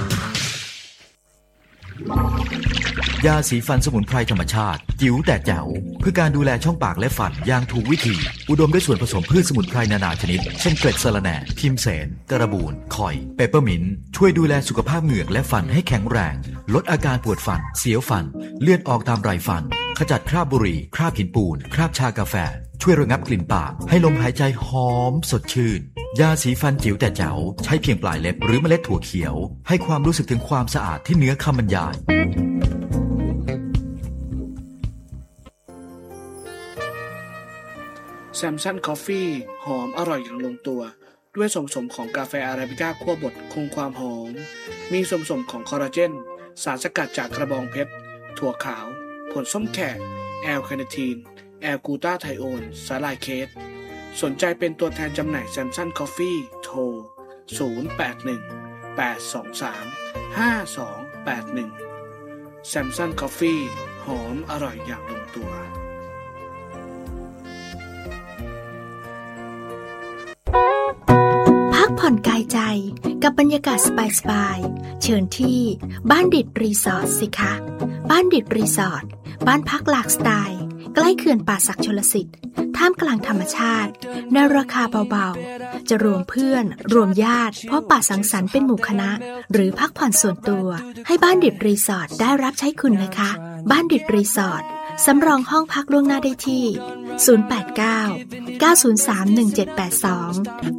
ยาสีฟันสมุนไพรธรรมชาติจิ๋วแต่แจ๋วเพื่อการดูแลช่องปากและฟันอย่างถูกวิธีอุดมด้วยส่วนผสมพืชสมุนไพรนานาชนิดเช่นเกล็ดสะระแหน่พิมเสนกระบูนข่อยเปเปอร์มินต์ช่วยดูแลสุขภาพเหงือกและฟันให้แข็งแรงลดอาการปวดฟันเสียวฟันเลือดออกตามไรฟันขจัดคราบบุหรี่คราบหินปูนคราบชากาแฟช่วยระงับกลิ่นปากให้ลมหายใจหอมสดชื่นยาสีฟันจิ๋วแต่แจ๋วใช้เพียงปลายเล็บหรือเมล็ดถั่วเขียวให้ความรู้สึกถึงความสะอาดที่เหนือคำบรรยายแซมซันคอฟฟี่หอมอร่อยอย่างลงตัวด้วยส่วนผสมของกาแฟอาราบิก้าคั่วบดคงความหอมมีส่วนผสมของคอลลาเจนสารสกัดจากกระบองเพชรถั่วขาวผลส้มแขกแอลคาเนทีนแอลกูตาไทโอนสาลายเคสสนใจเป็นตัวแทนจำหน่ายแซมซันคอฟฟี่โทรศูนย์ แปด หนึ่ง แปด สอง สาม ห้า สอง แปด หนึ่งแซมซันคอฟฟี่หอมอร่อยอย่างลงตัวพักผ่อนกายใจกับบรรยากาศสบายๆเชิญที่บ้านดิดรีสอร์ทสิคะบ้านดิดรีสอร์ทบ้านพักหลากสไตล์ใกล้เขื่อนป่าสักชลสิทธิ์ท่ามกลางธรรมชาติในราคาเบาๆจะรวมเพื่อนรวมญาติพบปะสังสรรค์เป็นหมู่คณะหรือพักผ่อนส่วนตัวให้บ้านดิดรีสอร์ทได้รับใช้คุณนะคะบ้านดิดรีสอร์ทสำรองห้องพักล่วงหน้าได้ที่ศูนย์ แปด เก้า เก้า ศูนย์ สาม หนึ่ง เจ็ด แปด สอง